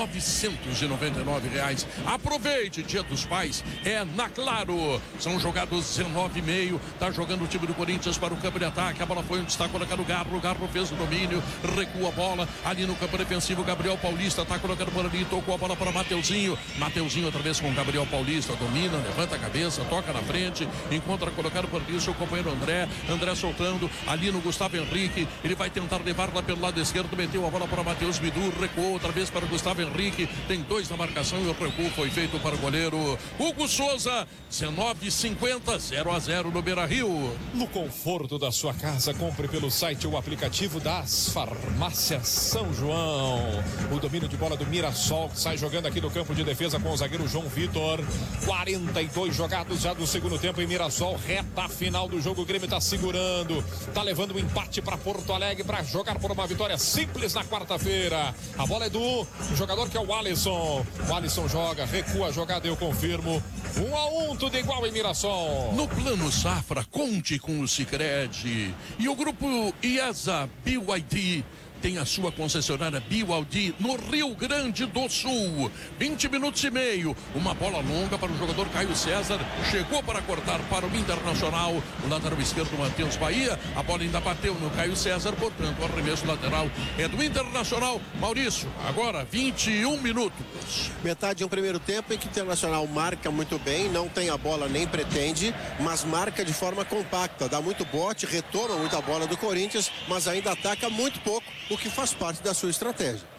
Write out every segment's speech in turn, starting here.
R$ 999. Aproveite, Dia dos Pais é na Claro. São jogados 19,5. Tá jogando o time do Corinthians para o campo de ataque. A bola foi onde está colocado o Garro. O Garro fez o domínio, recua a bola ali no campo defensivo. Gabriel Paulista tá colocando por ali, tocou a bola para Mateuzinho. Mateuzinho outra vez com o Gabriel Paulista, domina, levanta a cabeça, toca na frente, encontra colocado por ali o seu companheiro André. André soltando ali no Gustavo Henrique. Ele vai tentar levar lá pelo lado esquerdo, meteu a bola para Matheus Bidu, recuou outra vez para o Gustavo Henrique. Tem 2 na marcação e o recuo foi feito para o goleiro Hugo Souza. 19,50, 0-0 no Beira-Rio. No conforto da sua casa, compre pelo site o aplicativo das Farmácias São João. O domínio de bola do Mirassol sai jogando aqui no campo de defesa com o zagueiro João Vitor. 42 jogados já do segundo tempo em Mirassol, reta final do jogo. O Grêmio está segurando, está levando o empate para Porto Alegre para jogar por uma vitória simples na quarta-feira. A bola é do jogador que é o Alisson. O Alisson joga, recua a jogada, eu confirmo. 1-1, tudo igual em Mirassol. No Plano Safra, conte com o Sicredi. E o grupo IESA BYD tem a sua concessionária BYD no Rio Grande do Sul. 20 minutos e meio. Uma bola longa para o jogador Caio César. Chegou para cortar para o Internacional. O lateral esquerdo, Matheus Bahia. A bola ainda bateu no Caio César. Portanto, o arremesso lateral é do Internacional. Maurício, agora 21 minutos. Metade de um primeiro tempo em que o Internacional marca muito bem. Não tem a bola nem pretende, mas marca de forma compacta. Dá muito bote, retoma muita bola do Corinthians, mas ainda ataca muito pouco, o que faz parte da sua estratégia.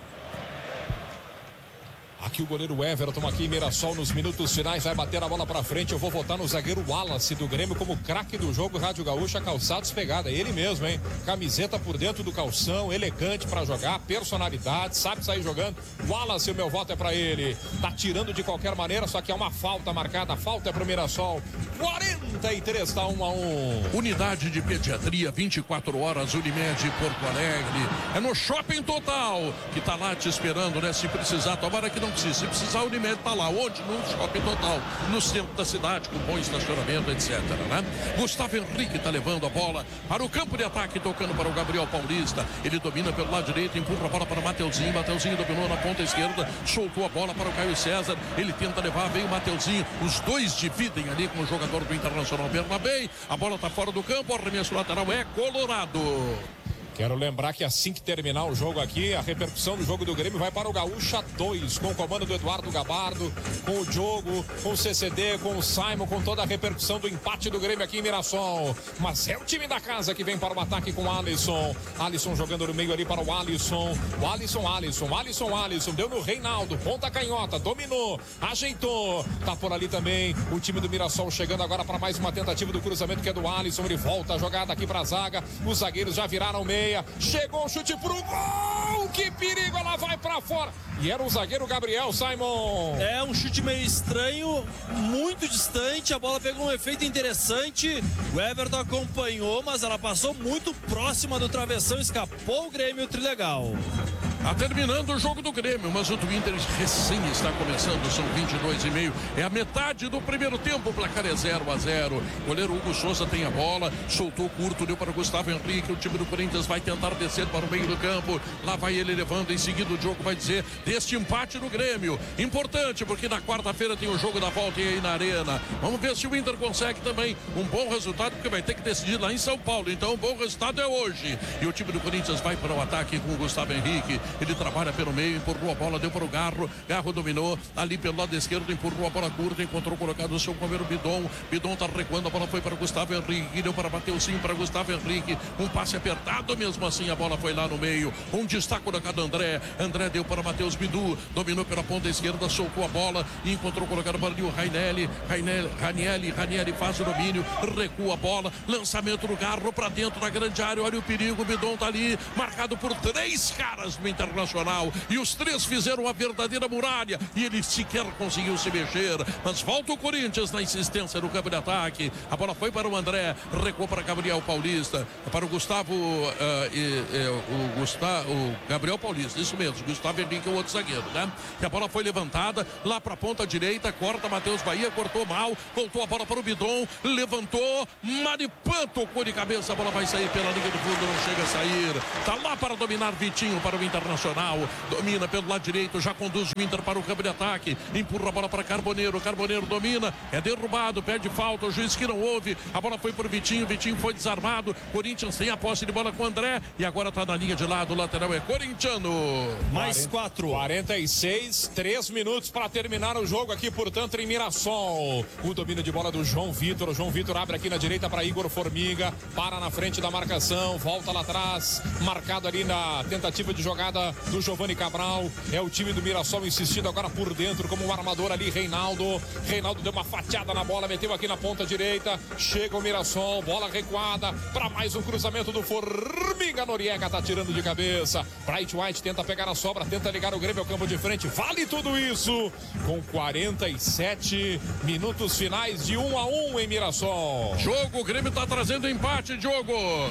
Aqui o goleiro Everton, aqui em Mirassol, nos minutos finais, vai bater a bola pra frente. Eu vou votar no zagueiro Wallace do Grêmio como craque do jogo. Rádio Gaúcha, calçados pegada. Ele mesmo, hein? Camiseta por dentro do calção, elegante pra jogar, personalidade, sabe sair jogando. Wallace, o meu voto é pra ele. Tá tirando de qualquer maneira, só que é uma falta marcada. A falta é pro Mirassol. 43, tá 1-1. Unidade de pediatria, 24 horas, Unimed Porto Alegre. É no Shopping Total, que tá lá te esperando, né? Se precisar, tomara que não precisa. Se precisar, o Unimed tá lá. Onde? No Shopping Total, no centro da cidade, com bom estacionamento, etc, né? Gustavo Henrique tá levando a bola para o campo de ataque, tocando para o Gabriel Paulista. Ele domina pelo lado direito, empurra a bola para Mateuzinho. Mateuzinho dominou na ponta esquerda, soltou a bola para o Caio César. Ele tenta levar, veio o Mateuzinho. Os dois dividem ali com o jogador do Internacional Bernabéu. A bola tá fora do campo, o arremesso lateral é colorado. Quero lembrar que assim que terminar o jogo aqui, a repercussão do jogo do Grêmio vai para o Gaúcha 2, com o comando do Eduardo Gabardo, com o Diogo, com o CCD, com o Simon, com toda a repercussão do empate do Grêmio aqui em Mirassol. Mas é o time da casa que vem para o ataque com o Alisson. Alisson jogando no meio ali para o Alisson. Alisson, deu no Reinaldo, ponta canhota, dominou, ajeitou. Tá por ali também o time do Mirassol chegando agora para mais uma tentativa do cruzamento que é do Alisson. Ele volta a jogada aqui para a zaga. Os zagueiros já viraram meio. Chegou o chute pro gol, que perigo, ela vai pra fora. E era o zagueiro Gabriel, Simon. É um chute meio estranho, muito distante, a bola pegou um efeito interessante. O Everton acompanhou, mas ela passou muito próxima do travessão, escapou o Grêmio, trilegal. Tá terminando o jogo do Grêmio, mas o do Inter recém está começando, são 22,5. É a metade do primeiro tempo, o placar é 0-0. Goleiro Hugo Souza tem a bola, soltou curto, deu para o Gustavo Henrique. O time do Corinthians vai tentar descer para o meio do campo. Lá vai ele levando, em seguida o jogo vai dizer deste empate do Grêmio. Importante, porque na quarta-feira tem o jogo da volta aí na Arena. Vamos ver se o Inter consegue também um bom resultado, porque vai ter que decidir lá em São Paulo. Então o bom resultado é hoje. E o time do Corinthians vai para o ataque com o Gustavo Henrique. Ele trabalha pelo meio, empurrou a bola, deu para o Garro. Garro dominou ali pelo lado esquerdo, empurrou a bola curta, encontrou colocado o seu companheiro Bidon. Bidon tá recuando, a bola foi para o Gustavo Henrique, deu para Mateuzinho, para Gustavo Henrique. Um passe apertado, mesmo assim a bola foi lá no meio. Onde está colocado André? André deu para Matheus Bidu, dominou pela ponta esquerda, soltou a bola e encontrou colocado para o Rainelli. Ranieri faz o domínio, recua a bola, lançamento do Garro para dentro da grande área. Olha o perigo, o Bidon tá ali, marcado por 3 caras do Internacional, e os 3 fizeram a verdadeira muralha e ele sequer conseguiu se mexer. Mas volta o Corinthians na insistência no campo de ataque. A bola foi para o André, recuou para Gabriel Paulista, para o Gustavo, o Gabriel Paulista, isso mesmo, Gustavo Henrique é o outro zagueiro, né? E a bola foi levantada lá para a ponta direita, corta Matheus Bahia, cortou mal, voltou a bola para o Bidon, levantou, Maripan tocou de cabeça, a bola vai sair pela linha do fundo, não chega a sair. Tá lá para dominar Vitinho para o Internacional. Internacional. Domina pelo lado direito, já conduz o Inter para o campo de ataque. Empurra a bola para Carboneiro. Carboneiro domina, é derrubado, pede falta. O juiz que não ouve. A bola foi para o Vitinho. Vitinho foi desarmado. Corinthians tem a posse de bola com o André. E agora está na linha de lado. O lateral é corintiano. Mais 4. 46, 3 minutos para terminar o jogo aqui, portanto, em Mirassol. O domínio de bola do João Vitor. O João Vitor abre aqui na direita para Igor Formiga. Para na frente da marcação. Volta lá atrás. Marcado ali na tentativa de jogada do Giovani Cabral. É o time do Mirassol insistindo agora por dentro como um armador ali, Reinaldo. Reinaldo deu uma fatiada na bola, meteu aqui na ponta direita. Chega o Mirassol, bola recuada para mais um cruzamento do Formiga. Noriega tá tirando de cabeça. Bright White tenta pegar a sobra, tenta ligar o Grêmio ao campo de frente. Vale tudo isso com 47 minutos finais de 1-1 em Mirassol. Jogo, o Grêmio tá trazendo empate, Diogo.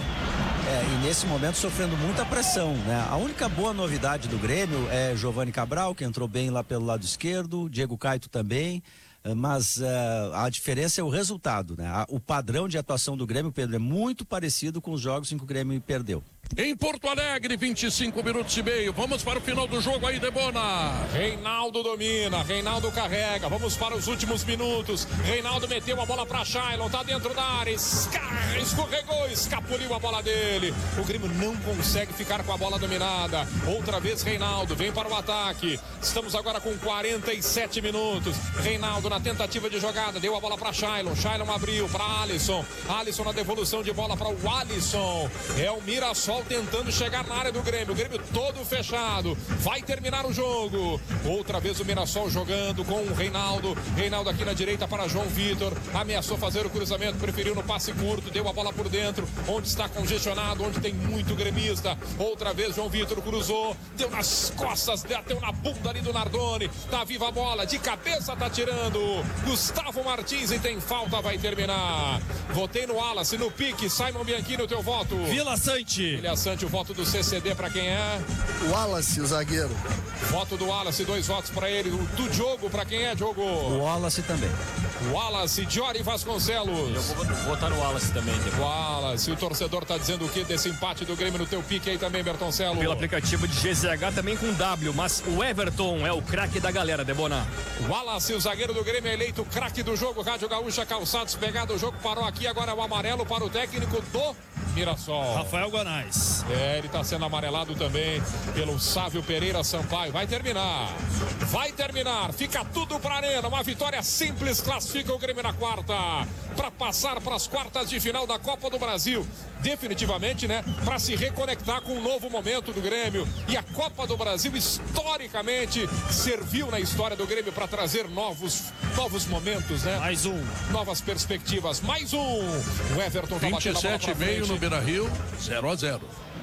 E nesse momento sofrendo muita pressão, né? A única boa novidade do Grêmio é Giovani Cabral, que entrou bem lá pelo lado esquerdo, Diego Caito também, mas a diferença é o resultado, né? O padrão de atuação do Grêmio, Pedro, é muito parecido com os jogos em que o Grêmio perdeu. Em Porto Alegre, 25 minutos e meio. Vamos para o final do jogo aí, Debona. Reinaldo domina, Reinaldo carrega. Vamos para os últimos minutos. Reinaldo meteu a bola para Shailon, tá dentro da área. Escorregou, escapuliu a bola dele. O Grêmio não consegue ficar com a bola dominada. Outra vez Reinaldo vem para o ataque. Estamos agora com 47 minutos. Reinaldo na tentativa de jogada, deu a bola para Shailon. Shailon abriu para Alisson. Alisson na devolução de bola para o Alisson. É o Mirassol tentando chegar na área do Grêmio. O Grêmio todo fechado. Vai terminar o jogo. Outra vez o Mirassol jogando com o Reinaldo. Reinaldo aqui na direita para João Vitor. Ameaçou fazer o cruzamento, preferiu no passe curto. Deu a bola por dentro, onde está congestionado, onde tem muito gremista. Outra vez João Vitor cruzou. Deu nas costas, deu na bunda ali do Nardoni. Tá viva a bola, de cabeça tá tirando Gustavo Martins e tem falta, vai terminar. Votei no Wallace, no pique. Simon Bianchini, o teu voto. Vila Sante. Vila Sante, o voto do CCD para quem é? O Wallace, o zagueiro. Voto do Wallace, 2 votos para ele. O do Diogo, para quem é, Diogo? O Wallace também. Wallace, Diori Vasconcelos. Eu vou votar no Wallace também. Wallace, o torcedor tá dizendo o que desse empate do Grêmio no teu pique aí também, Bertoncello? Pelo aplicativo de GZH também com W, mas o Everton é o craque da galera, Debona. Wallace, o zagueiro do Grêmio, eleito craque do jogo. Rádio Gaúcha, calçados, pegado, o jogo parou aqui, agora é o amarelo para o técnico do Mirassol. Rafael Guanais. Ele tá sendo amarelado também pelo Sávio Pereira Sampaio. Vai terminar. Vai terminar. Fica tudo pra arena. Uma vitória simples classifica o Grêmio na quarta. Para passar para as quartas de final da Copa do Brasil. Definitivamente, né? Para se reconectar com um novo momento do Grêmio. E a Copa do Brasil, historicamente, serviu na história do Grêmio para trazer novos momentos, né? Mais um. Novas perspectivas. Mais um. O Everton tá batendo a bola pra 27,5 no Beira-Rio, 0-0.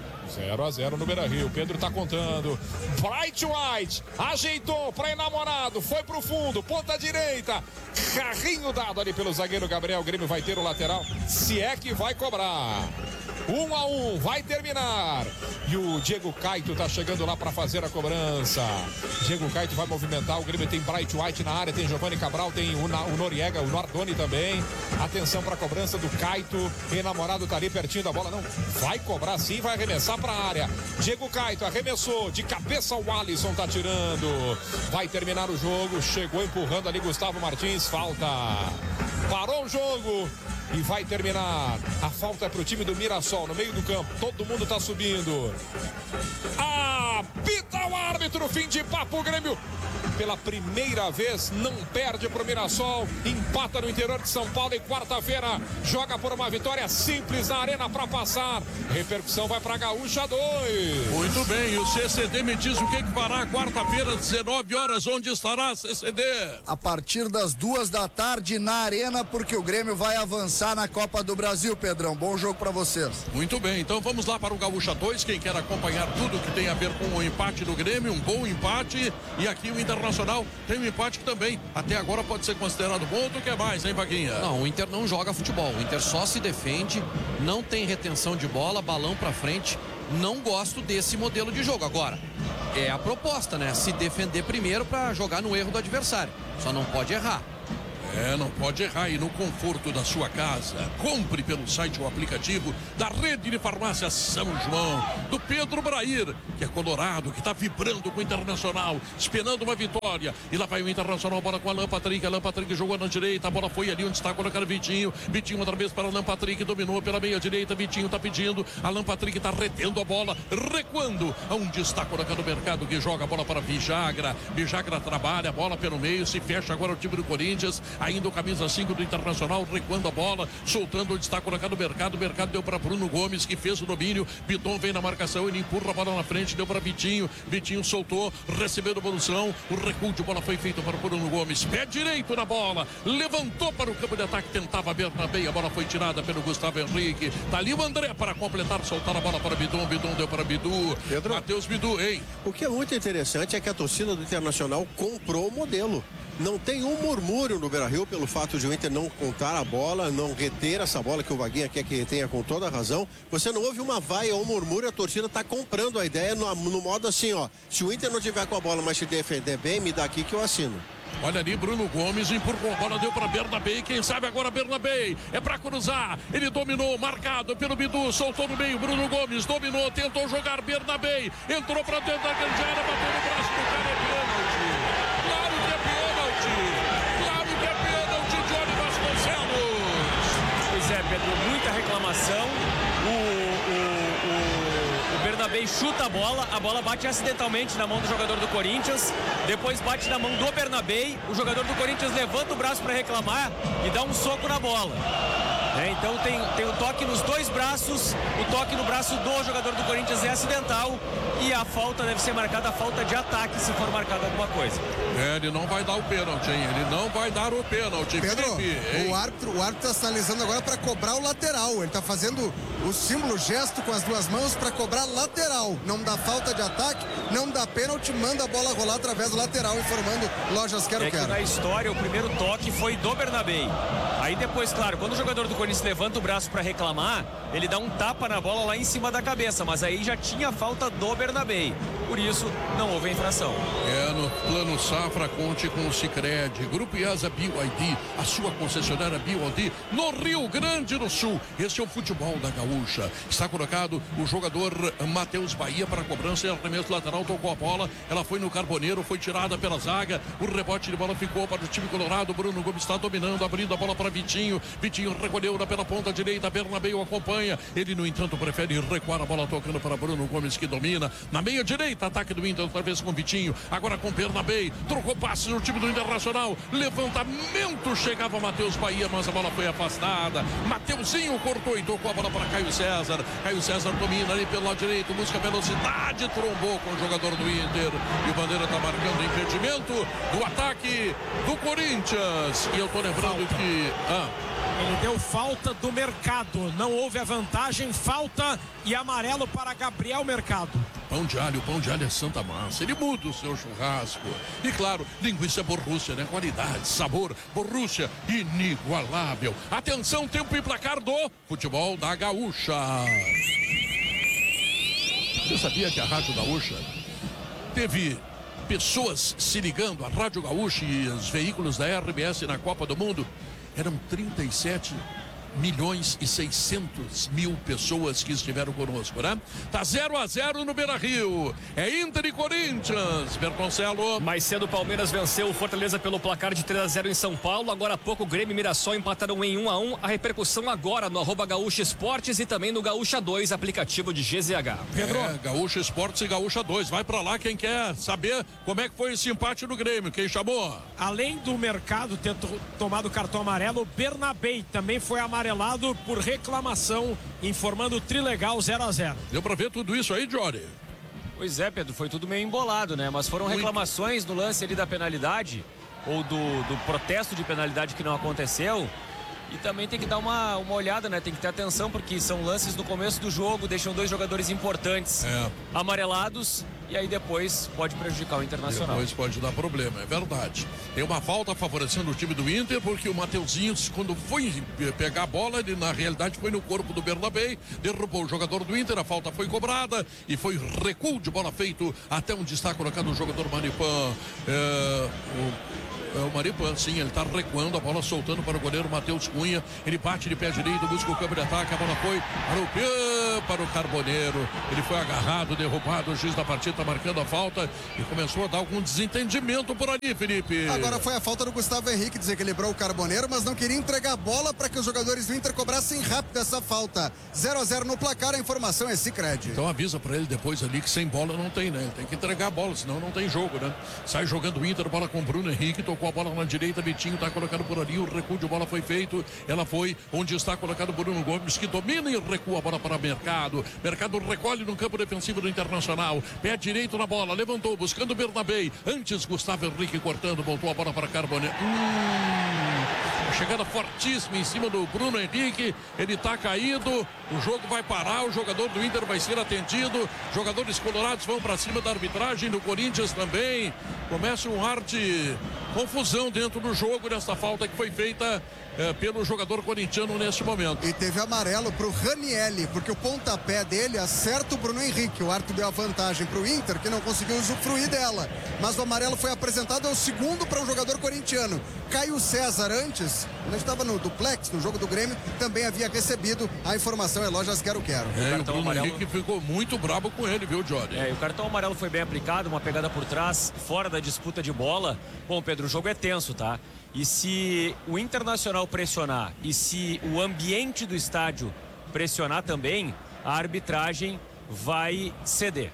0-0 no Beira-Rio, Pedro tá contando. Bright White ajeitou para enamorado, foi pro fundo, ponta direita, carrinho dado ali pelo zagueiro Gabriel. O Grêmio vai ter o lateral, se é que vai cobrar. 1-1, vai terminar. E o Diego Caito tá chegando lá para fazer a cobrança. Diego Caito vai movimentar. O Grêmio tem Bright White na área, tem Giovani Cabral, tem o Noriega, o Nardoni também. Atenção para a cobrança do Caito. Enamorado tá ali pertinho da bola. Não, vai cobrar sim, vai arremessar para a área. Diego Caito arremessou, de cabeça o Alisson tá tirando. Vai terminar o jogo. Chegou empurrando ali Gustavo Martins. Falta. Parou o jogo. E vai terminar. A falta é pro time do Mirassol no meio do campo. Todo mundo tá subindo. Apita o árbitro. Fim de papo. O Grêmio pela primeira vez não perde pro Mirassol. Empata no interior de São Paulo. E quarta-feira joga por uma vitória simples na arena para passar. Repercussão vai pra Gaúcha 2. Muito bem. E o CCD me diz o que fará quarta-feira, 19 horas. Onde estará, CCD? A partir das 2 da tarde na arena, porque o Grêmio vai avançar na Copa do Brasil, Pedrão. Bom jogo para vocês. Muito bem, então vamos lá para o Gaúcha 2. Quem quer acompanhar tudo que tem a ver com o empate do Grêmio, um bom empate. E aqui o Internacional tem um empate que também, até agora, pode ser considerado bom. O que é mais, hein, Vaguinha? Não, o Inter não joga futebol. O Inter só se defende, não tem retenção de bola, balão para frente. Não gosto desse modelo de jogo. Agora, é a proposta, né? Se defender primeiro para jogar no erro do adversário. Só não pode errar. Não pode errar aí no conforto da sua casa. Compre pelo site ou aplicativo da rede de farmácia São João, do Pedro Brair, que é colorado, que está vibrando com o Internacional, esperando uma vitória. E lá vai o Internacional, bola com Alan Patrick. Alan Patrick jogou na direita, a bola foi ali onde está colocando Vitinho. Vitinho outra vez para Alan Patrick, dominou pela meia direita. Vitinho está pedindo, Alan Patrick está retendo a bola, recuando. Onde está colocando o Mercado, que joga a bola para Vijagra. Vijagra trabalha a bola pelo meio, se fecha agora o time do Corinthians. Ainda o camisa 5 do Internacional, recuando a bola, soltando onde está colocado o Mercado. O Mercado deu para Bruno Gomes, que fez o domínio. Bidon vem na marcação, ele empurra a bola na frente, deu para Vitinho. Vitinho soltou, recebeu a evolução. O recuo de bola foi feito para Bruno Gomes. Pé direito na bola, levantou para o campo de ataque, tentava Bernabé. A bola foi tirada pelo Gustavo Henrique. Tá ali o André para completar, soltar a bola para Bidon. Bidon deu para Bidu. Pedro, Matheus Bidu, hein? O que é muito interessante é que a torcida do Internacional comprou o modelo. Não tem um murmúrio no Beira-Rio pelo fato de o Inter não contar a bola, não reter essa bola que o Vaguinha quer que retenha com toda a razão. Você não ouve uma vaia ou um murmúrio, a torcida está comprando a ideia no modo assim, ó. Se o Inter não tiver com a bola, mas se defender bem, me dá aqui que eu assino. Olha ali, Bruno Gomes empurrou a bola, deu para Bernabé. Quem sabe agora Bernabé é para cruzar. Ele dominou, marcado pelo Bidu, soltou no meio. Bruno Gomes dominou, tentou jogar Bernabé. Entrou para dentro da grande área, bateu no braço do cara, é pênalti. Claro que é pênalti. Claro que é pênalti, Johnny Vasconcelos. Pois é, Pedro, muita reclamação. O Bernabé chuta a bola bate acidentalmente na mão do jogador do Corinthians, depois bate na mão do Bernabé, o jogador do Corinthians levanta o braço para reclamar e dá um soco na bola. Então tem o toque nos dois braços, o toque no braço do jogador do Corinthians é acidental e a falta deve ser marcada, a falta de ataque se for marcada alguma coisa. Ele não vai dar o pênalti, hein? Ele não vai dar o pênalti. Pedro, Felipe, o árbitro está sinalizando agora para cobrar o lateral. Ele está fazendo o símbolo, o gesto com as duas mãos para cobrar lateral. Não dá falta de ataque, não dá pênalti, manda a bola rolar através do lateral, informando Lojas Quero Quero. Quero. Na história, o primeiro toque foi do Bernabé. Aí depois, claro, quando o jogador do Corinthians levanta o braço para reclamar, ele dá um tapa na bola lá em cima da cabeça, mas aí já tinha falta do Bernabé. Por isso, não houve infração. No Plano Safra, conte com o Sicredi. Grupo IASA BYD, a sua concessionária BYD no Rio Grande do Sul. Este é o futebol da Gaúcha. Está colocado o jogador Matheus Bahia para a cobrança e arremesso lateral, tocou a bola. Ela foi no Carboneiro, foi tirada pela zaga. O rebote de bola ficou para o time colorado. Bruno Gomes está dominando, abrindo a bola para Vitinho. Vitinho recolheu pela ponta direita. Bernabé o acompanha. Ele, no entanto, prefere recuar a bola, tocando para Bruno Gomes, que domina na meia direita. Ataque do Inter, outra vez com Vitinho. Agora com Bernabé. Trocou passes no time do Internacional. Levantamento, chegava Matheus Bahia, mas a bola foi afastada. Mateuzinho cortou e tocou a bola para Caio César. Caio César domina ali pelo lado direito, busca velocidade, trombou com o jogador do Inter. E o Bandeira está marcando impedimento do ataque do Corinthians. E eu tô lembrando que... Ele deu falta do Mercado. Não houve a vantagem, falta e amarelo para Gabriel Mercado. Pão de alho é Santa Massa. Ele muda o seu churrasco. E claro, linguiça Borrússia, né? Qualidade, sabor, Borrússia, inigualável. Atenção, tempo e placar do futebol da Gaúcha. Você sabia que a Rádio Gaúcha teve pessoas se ligando à Rádio Gaúcha e os veículos da RBS na Copa do Mundo? Eram 37.600.000 pessoas que estiveram conosco, né? Tá 0-0 no Beira-Rio. É Inter e Corinthians. Bertoncelo. Mais cedo o Palmeiras venceu o Fortaleza pelo placar de 3-0 em São Paulo. Agora há pouco o Grêmio e Mirassol empataram em 1-1. A repercussão agora no @Gaúcha Esportes e também no Gaúcha 2, aplicativo de GZH. Pedro. Gaúcha Esportes e Gaúcha 2. Vai pra lá quem quer saber como é que foi esse empate do Grêmio. Quem chamou? Além do Mercado ter tomado cartão amarelo, o Bernabé também foi amarelado por reclamação, informando o Trilegal 0-0. Deu pra ver tudo isso aí, Jory? Pois é, Pedro, foi tudo meio embolado, né? Mas foram reclamações no lance ali da penalidade, ou do protesto de penalidade que não aconteceu. E também tem que dar uma olhada, né? Tem que ter atenção, porque são lances no começo do jogo, deixam dois jogadores importantes amarelados, e aí depois pode prejudicar o Internacional. Depois pode dar problema, é verdade. Tem uma falta favorecendo o time do Inter, porque o Mateuzinho, quando foi pegar a bola, ele na realidade foi no corpo do Bernabé, derrubou o jogador do Inter, a falta foi cobrada e foi recuo de bola feito até onde está colocado o jogador Manipan. O Maripan, sim, ele tá recuando, a bola soltando para o goleiro Matheus Cunha. Ele bate de pé direito, busca o campo de ataque, a bola foi para o Carboneiro. Ele foi agarrado, derrubado, o juiz da partida tá marcando a falta e começou a dar algum desentendimento por ali, Felipe. Agora foi a falta do Gustavo Henrique, desequilibrou o Carboneiro, mas não queria entregar a bola para que os jogadores do Inter cobrassem rápido essa falta. 0-0 no placar, a informação é Sicredi. Então avisa para ele depois ali que sem bola não tem, né? Ele tem que entregar a bola, senão não tem jogo, né? Sai jogando o Inter, bola com Bruno Henrique, tocou a bola na direita, Vitinho tá colocando por ali, o recuo de bola foi feito, ela foi onde está colocado Bruno Gomes, que domina e recua a bola para Mercado. Mercado recolhe no campo defensivo do Internacional, pé direito na bola, levantou, buscando o Bernabé, antes Gustavo Henrique cortando, voltou a bola para Carboneiro. Chegada fortíssima em cima do Bruno Henrique, ele tá caído, o jogo vai parar, o jogador do Inter vai ser atendido, jogadores colorados vão para cima da arbitragem, do Corinthians também, começa um ar de confusão dentro do jogo nessa falta que foi feita pelo jogador corintiano neste momento. E teve amarelo pro Ranielli, porque o pontapé dele acerta o Bruno Henrique. O árbitro deu a vantagem pro Inter, que não conseguiu usufruir dela. Mas o amarelo foi apresentado ao segundo para o jogador corintiano. Caio César antes, quando estava no duplex, no jogo do Grêmio, também havia recebido a informação, é Lojas Quero-Quero. O Bruno Henrique ficou muito brabo com ele, viu, Johnny? E o cartão amarelo foi bem aplicado, uma pegada por trás, fora da disputa de bola. Bom, Pedro, o jogo é tenso, tá? E se o Internacional pressionar e se o ambiente do estádio pressionar também, a arbitragem vai ceder.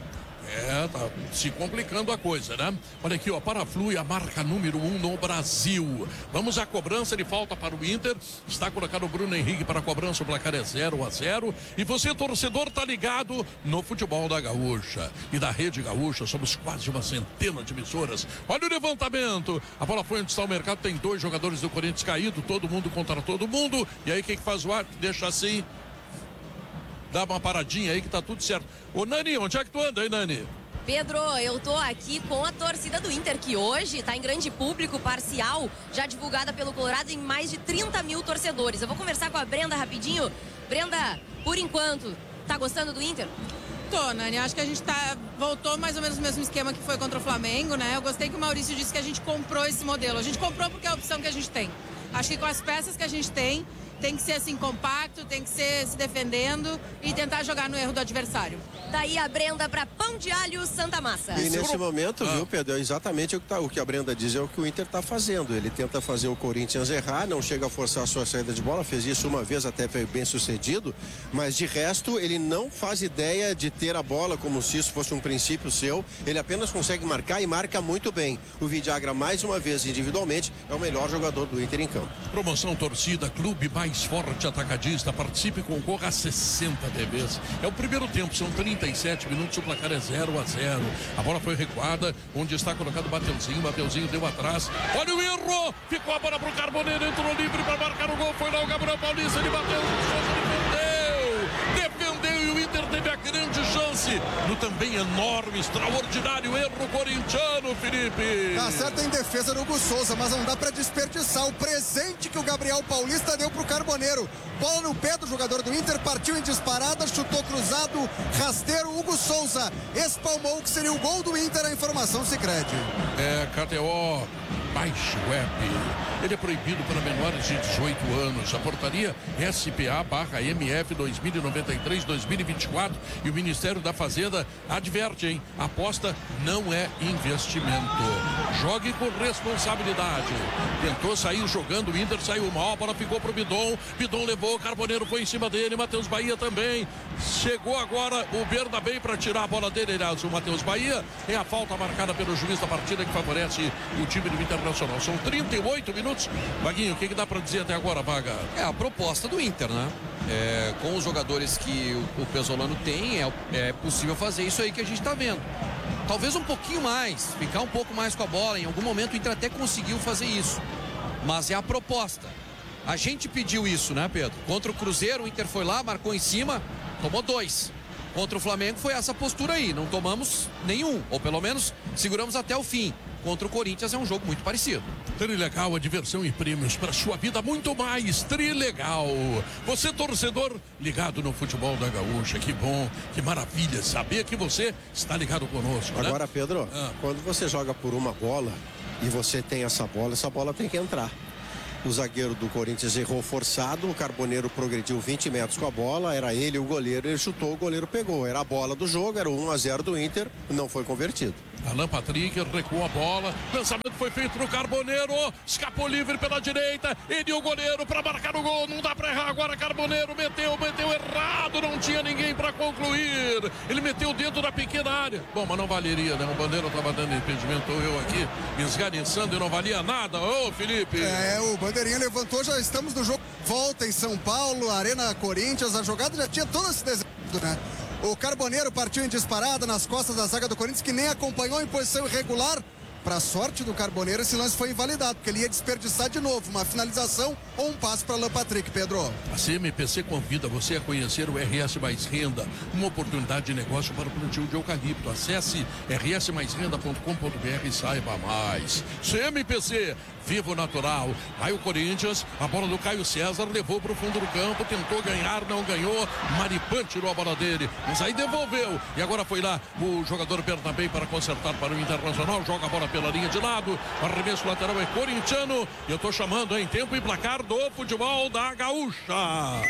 Tá se complicando a coisa, né? Olha aqui, ó, Paraflui, a marca número 1 no Brasil. Vamos à cobrança de falta para o Inter. Está colocado o Bruno Henrique para a cobrança, o placar é 0-0. E você, torcedor, tá ligado no futebol da Gaúcha e da Rede Gaúcha. Somos quase uma centena de emissoras. Olha o levantamento. A bola foi onde está o Mercado. Tem 2 jogadores do Corinthians caídos, todo mundo contra todo mundo. E aí, o que faz o árbitro? Deixa assim. Dá uma paradinha aí que tá tudo certo. Ô Nani, onde é que tu anda aí, Nani? Pedro, eu tô aqui com a torcida do Inter, que hoje está em grande público, parcial, já divulgada pelo Colorado em mais de 30 mil torcedores. Eu vou conversar com a Brenda rapidinho. Brenda, por enquanto, tá gostando do Inter? Tô, Nani, acho que a gente voltou mais ou menos no mesmo esquema que foi contra o Flamengo, né? Eu gostei que o Maurício disse que a gente comprou esse modelo. A gente comprou porque é a opção que a gente tem. Acho que com as peças que a gente tem que ser assim compacto, tem que ser se defendendo e tentar jogar no erro do adversário. Daí a Brenda para Pão de Alho Santa Massa. E nesse momento, viu, Pedro, é exatamente o que a Brenda diz, é o que o Inter está fazendo. Ele tenta fazer o Corinthians errar, não chega a forçar a sua saída de bola, fez isso uma vez, até foi bem sucedido, mas de resto ele não faz ideia de ter a bola como se isso fosse um princípio seu, ele apenas consegue marcar e marca muito bem. O Vidagra, mais uma vez, individualmente, é o melhor jogador do Inter em campo. Promoção Torcida, clube mais forte atacadista, participe e concorra a 60 TVs. É o primeiro tempo, são 37 minutos, o placar é 0-0. A bola foi recuada, onde está colocado o Mateuzinho deu atrás. Olha o erro! Ficou a bola pro Carboneiro, entrou livre para marcar o gol, foi lá o Gabriel Paulista, ele bateu, defendeu e o Inter teve a grande chance no também enorme, extraordinário erro corintiano, Felipe. Tá certo em defesa do Hugo Souza, mas não dá para desperdiçar o presente que o Gabriel Paulista deu pro Carboneiro. Bola no pé do jogador do Inter, partiu em disparada, chutou cruzado, rasteiro, Hugo Souza espalmou o que seria o gol do Inter, a informação Sicredi. KTO, baixe o app. Ele é proibido para menores de 18 anos. A portaria SPA/MF 2093-2024 e o Ministério da Fazenda adverte, hein? Aposta não é investimento. Jogue com responsabilidade. Tentou sair jogando, o Inter saiu mal, a bola ficou pro Bidon. Bidon levou, Carboneiro foi em cima dele, Matheus Bahia também. Chegou agora o Bernabé para tirar a bola dele, aliás, o Matheus Bahia. É a falta marcada pelo juiz da partida que favorece o time do Internacional. São 38 minutos. Vaguinho, o que dá para dizer até agora, Vaga? É a proposta do Inter, né? Com os jogadores que o Pesolano tem, é possível fazer isso aí que a gente está vendo. Talvez um pouquinho mais, ficar um pouco mais com a bola. Em algum momento o Inter até conseguiu fazer isso. Mas é a proposta. A gente pediu isso, né, Pedro? Contra o Cruzeiro, o Inter foi lá, marcou em cima, tomou 2. Contra o Flamengo foi essa postura aí, não tomamos nenhum, ou pelo menos seguramos até o fim. Contra o Corinthians é um jogo muito parecido. Trilegal, a diversão e prêmios para sua vida muito mais. Trilegal. Você, torcedor, ligado no futebol da Gaúcha, que bom, que maravilha saber que você está ligado conosco, Agora, né? Pedro, quando você joga por uma bola, e você tem essa bola tem que entrar. O zagueiro do Corinthians errou forçado, o Carboneiro progrediu 20 metros com a bola, era ele o goleiro, ele chutou, o goleiro pegou. Era a bola do jogo, era o 1-0 do Inter, não foi convertido. Alan Patrick recuou a bola, lançamento foi feito no Carboneiro, escapou livre pela direita, ele e o goleiro para marcar o gol, não dá para errar agora. Carboneiro meteu errado, não tinha ninguém para concluir, ele meteu dentro da pequena área. Bom, mas não valeria, né? O Bandeira estava dando impedimento, eu aqui me esganiçando e não valia nada. Ô, Felipe! O Bandeirinha levantou, já estamos no jogo, volta em São Paulo, Arena Corinthians, a jogada já tinha todo esse desenho, né? O Carboneiro partiu em disparada nas costas da zaga do Corinthians, que nem acompanhou em posição irregular. Para sorte do Carboneiro, esse lance foi invalidado, porque ele ia desperdiçar de novo uma finalização ou um passe para Alan Patrick, Pedro. A CMPC convida você a conhecer o RS Mais Renda, uma oportunidade de negócio para o plantio de eucalipto. Acesse rsmaisrenda.com.br e saiba mais. CMPC, vivo natural. Vai o Corinthians, a bola do Caio César levou para o fundo do campo, tentou ganhar, não ganhou. Maripan tirou a bola dele, mas aí devolveu. E agora foi lá o jogador Bernabé para consertar para o Internacional, joga a bola pela linha de lado, arremesso lateral é corintiano, e eu tô chamando em tempo e placar do futebol da Gaúcha.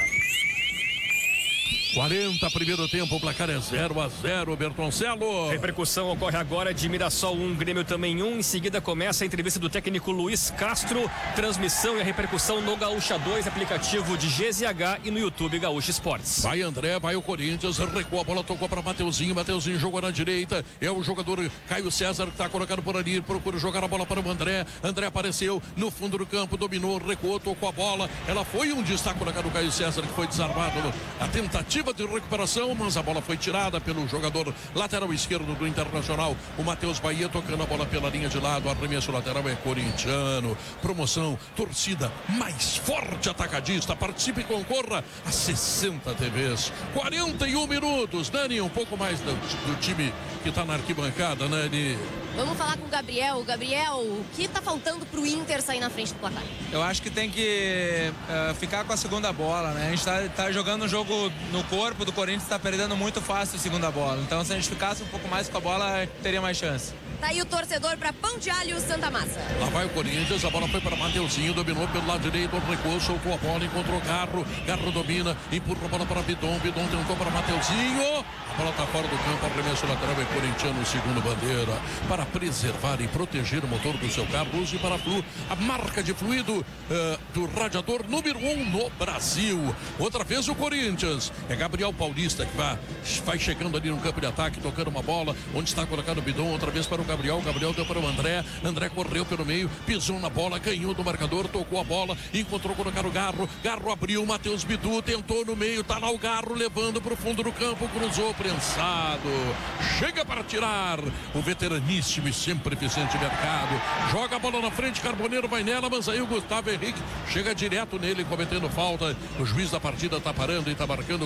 40, primeiro tempo, o placar é 0-0, Bertoncelo. Repercussão ocorre agora de Mirassol 1, Grêmio também 1. Em seguida começa a entrevista do técnico Luiz Castro. Transmissão e a repercussão no Gaúcha 2, aplicativo de GZH e no YouTube Gaúcha Esportes. Vai André, vai o Corinthians, recuou a bola, tocou para Mateuzinho jogou na direita, é o jogador Caio César que está colocado por ali, procura jogar a bola para o André apareceu no fundo do campo, dominou, recuou, tocou a bola, ela foi um destaque colocado o Caio César, que foi desarmado, a tentativa de recuperação, mas a bola foi tirada pelo jogador lateral esquerdo do Internacional, o Matheus Bahia, tocando a bola pela linha de lado, arremesso lateral é corintiano, promoção, torcida mais forte atacadista, participe e concorra a 60 TVs, 41 minutos, Nani, um pouco mais do time que está na arquibancada, Nani. Vamos falar com o Gabriel. Gabriel, o que está faltando para o Inter sair na frente do placar? Eu acho que tem que ficar com a segunda bola, né? A gente tá jogando um jogo no corpo do Corinthians, está perdendo muito fácil a segunda bola. Então, se a gente ficasse um pouco mais com a bola, teria mais chance. Tá aí o torcedor para Pão de Alho Santa Massa. Lá vai o Corinthians, a bola foi para Mateuzinho, dominou pelo lado direito, recuou, soltou a bola, encontrou Garro domina, empurra a bola para Bidon tentou para Mateuzinho, a bola está fora do campo, arremesso lateral é corintiano, segundo bandeira. Para preservar e proteger o motor do seu carro, use para Flu, a marca de fluido do radiador número 1 no Brasil. Outra vez o Corinthians, é Gabriel Paulista que vai chegando ali no campo de ataque, tocando uma bola, onde está colocado o Bidon, outra vez para o Gabriel deu para o André correu pelo meio, pisou na bola, ganhou do marcador, tocou a bola, encontrou colocar o Garro abriu, Matheus Bidu tentou no meio, tá lá o Garro levando para o fundo do campo, cruzou, prensado, chega para tirar o veteraníssimo e sempre eficiente Mercado, joga a bola na frente, Carboneiro vai nela, mas aí o Gustavo Henrique chega direto nele, cometendo falta, o juiz da partida tá parando e tá marcando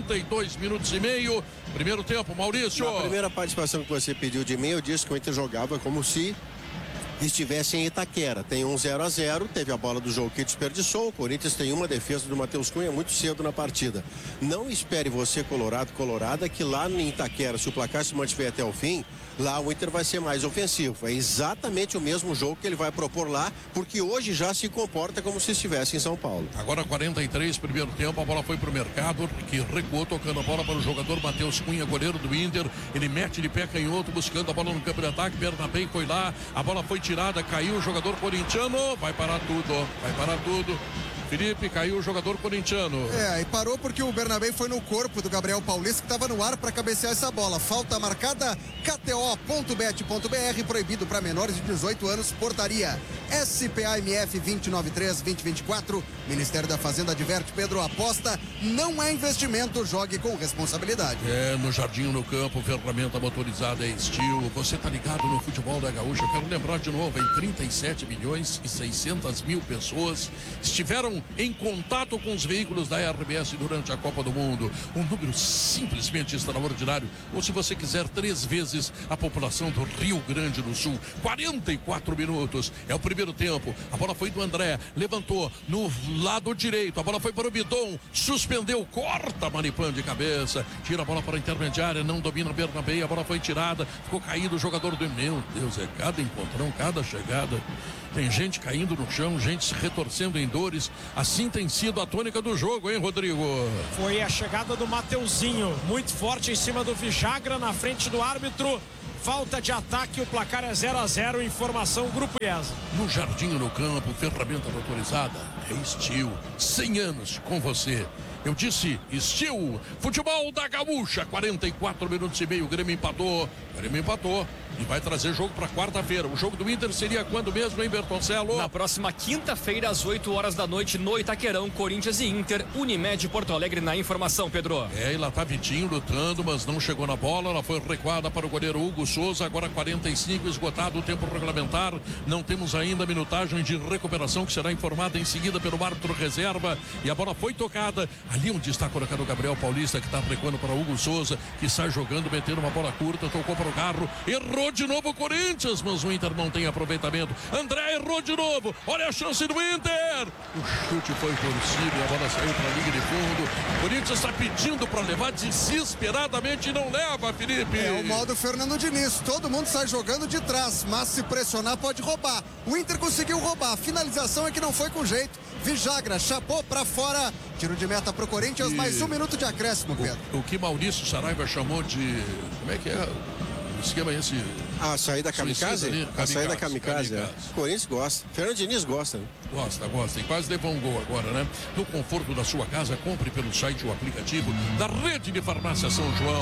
42 minutos e meio, primeiro tempo, Maurício. Na primeira participação que você pediu de mim, eu disse que o Inter jogava como se estivesse em Itaquera. Tem um 0-0, teve a bola do jogo que desperdiçou, o Corinthians tem uma defesa do Matheus Cunha muito cedo na partida. Não espere você, colorada, que lá em Itaquera, se o placar se mantiver até o fim, lá o Inter vai ser mais ofensivo. É exatamente o mesmo jogo que ele vai propor lá, porque hoje já se comporta como se estivesse em São Paulo. Agora 43, primeiro tempo, a bola foi para o Mercado, que recuou, tocando a bola para o jogador Matheus Cunha, goleiro do Inter. Ele mete de pé canhoto, buscando a bola no campo de ataque. Bernabé foi lá, a bola foi tirada, caiu o jogador corintiano. Vai parar tudo. Felipe, caiu o jogador corintiano. E parou porque o Bernabé foi no corpo do Gabriel Paulista, que estava no ar para cabecear essa bola. Falta marcada, KTO.bet.br, proibido para menores de 18 anos, portaria SPAMF 293-2024. Ministério da Fazenda adverte, Pedro, aposta não é investimento, jogue com responsabilidade. No jardim, no campo, ferramenta motorizada é Steel. Você tá ligado no futebol da Gaúcha. Eu quero lembrar de novo, em 37 milhões e 600 mil pessoas estiveram estão em contato com os veículos da RBS durante a Copa do Mundo. Um número simplesmente extraordinário. Ou se você quiser, 3 vezes a população do Rio Grande do Sul. 44 minutos. É o primeiro tempo. A bola foi do André. Levantou no lado direito. A bola foi para o Bidon. Suspendeu. Corta Maripan de cabeça. Tira a bola para a intermediária. Não domina Bernabé. A bola foi tirada. Ficou caído o jogador do... Meu Deus, é cada encontrão, cada chegada. Tem gente caindo no chão, gente se retorcendo em dores. Assim tem sido a tônica do jogo, hein, Rodrigo? Foi a chegada do Mateuzinho, muito forte em cima do Vijagra, na frente do árbitro. Falta de ataque, o placar é 0-0, informação Grupo IESA. No jardim, no campo, ferramenta autorizada, é Steel, 100 anos com você. Eu disse Steel, futebol da Gaúcha, 44 minutos e meio, o Grêmio empatou e vai trazer jogo para quarta-feira. O jogo do Inter seria quando mesmo, hein, Bertoncello? Na próxima quinta-feira, às 8 horas da noite, no Itaquerão, Corinthians e Inter, Unimed Porto Alegre na informação, Pedro. E lá tá Vitinho lutando, mas não chegou na bola, ela foi recuada para o goleiro Hugo Souza, agora 45, esgotado o tempo regulamentar, não temos ainda a minutagem de recuperação que será informada em seguida pelo árbitro reserva, e a bola foi tocada, ali onde está colocado o Gabriel Paulista, que está recuando para Hugo Souza, que sai jogando, metendo uma bola curta, tocou para o carro, errou de novo o Corinthians, mas o Inter não tem aproveitamento. André errou de novo, olha a chance do Inter, o chute foi torcido e a bola saiu para a linha de fundo. O Corinthians está pedindo para levar desesperadamente e não leva, Felipe. É o modo Fernando Diniz, todo mundo sai jogando de trás, mas se pressionar pode roubar. O Inter conseguiu roubar, a finalização é que não foi com jeito. Vijagra chapou para fora, tiro de meta para o Corinthians, mais 1 minuto de acréscimo, Pedro. O que Maurício Saraiva chamou de, como é que é o esquema esse? A saída kamikaze? A saída kamikaze. O Corinthians gosta. Fernando Diniz gosta, né? Gosta. E quase levou um gol agora, né? No conforto da sua casa, compre pelo site o aplicativo da Rede de Farmácia São João.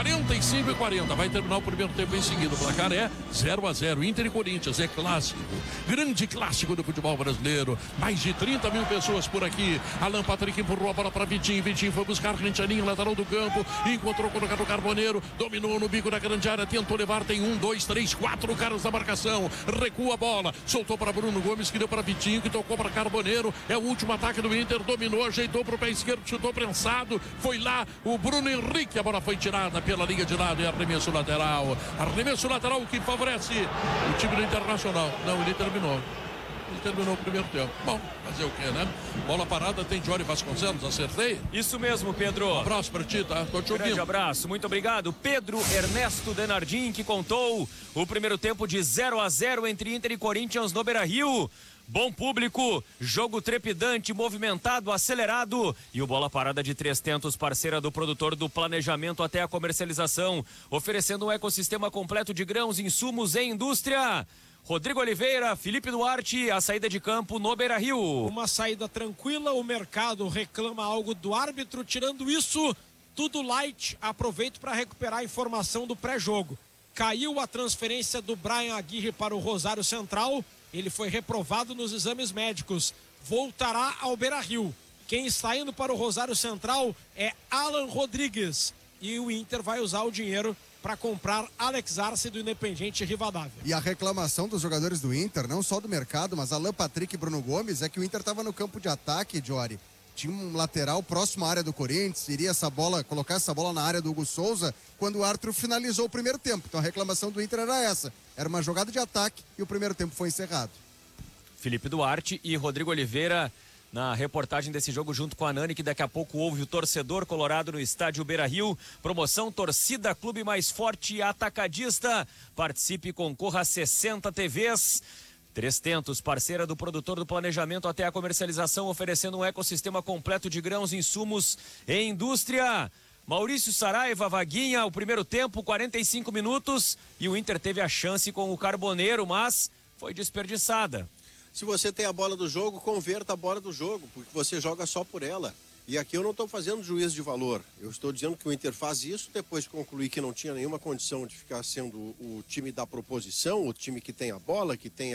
45-40. Vai terminar o primeiro tempo em seguida. O placar é 0-0. Inter e Corinthians. É clássico. Grande clássico do futebol brasileiro. Mais de 30 mil pessoas por aqui. Alan Patrick empurrou a bola para Vitinho. Vitinho foi buscar Rentianinho, lateral do campo. Encontrou colocado o Carboneiro. Dominou no bico da grande área. Tentou levar. Tem 1, 2, 3, 4 caras da marcação. Recua a bola. Soltou para Bruno Gomes, que deu para Vitinho, que tocou para Carboneiro. É o último ataque do Inter. Dominou, ajeitou para o pé esquerdo, chutou prensado. Foi lá o Bruno Henrique. A bola foi tirada pela linha de lado e arremesso lateral. Arremesso lateral que favorece o time do Internacional. Não, ele terminou. Ele terminou o primeiro tempo. Bom, fazer o quê, né? Bola parada tem Jory Vasconcelos, acertei? Isso mesmo, Pedro. Um abraço pra ti, tá? Tô te ouvindo. Grande abraço, muito obrigado. Pedro Ernesto Denardim, que contou o primeiro tempo de 0-0 entre Inter e Corinthians no Beira-Rio. Bom público, jogo trepidante, movimentado, acelerado e o bola parada de 3 tentos, parceira do produtor do planejamento até a comercialização, oferecendo um ecossistema completo de grãos, insumos e indústria. Rodrigo Oliveira, Felipe Duarte, a saída de campo no Beira-Rio. Uma saída tranquila, o mercado reclama algo do árbitro, tirando isso, tudo light. Aproveito para recuperar a informação do pré-jogo. Caiu a transferência do Brian Aguirre para o Rosário Central, ele foi reprovado nos exames médicos, voltará ao Beira-Rio. Quem está indo para o Rosário Central é Alan Rodrigues e o Inter vai usar o dinheiro para comprar Alex Arce do Independiente Rivadavia. E a reclamação dos jogadores do Inter, não só do mercado, mas Alan Patrick e Bruno Gomes, é que o Inter estava no campo de ataque, Jory. Tinha um lateral próximo à área do Corinthians, iria colocar essa bola na área do Hugo Souza, quando o árbitro finalizou o primeiro tempo. Então a reclamação do Inter era essa. Era uma jogada de ataque e o primeiro tempo foi encerrado. Felipe Duarte e Rodrigo Oliveira na reportagem desse jogo junto com a Nani, que daqui a pouco ouve o torcedor colorado no estádio Beira-Rio. Promoção Torcida Clube Mais Forte Atacadista. Participe e concorra a 60 TVs. 3 tentos, parceira do produtor do planejamento até a comercialização, oferecendo um ecossistema completo de grãos, insumos e indústria. Maurício Saraiva, Vaguinha, o primeiro tempo, 45 minutos, e o Inter teve a chance com o Carboneiro, mas foi desperdiçada. Se você tem a bola do jogo, converta a bola do jogo, porque você joga só por ela. E aqui eu não estou fazendo juízo de valor. Eu estou dizendo que o Inter faz isso depois de concluir que não tinha nenhuma condição de ficar sendo o time da proposição, o time que tem a bola, que tem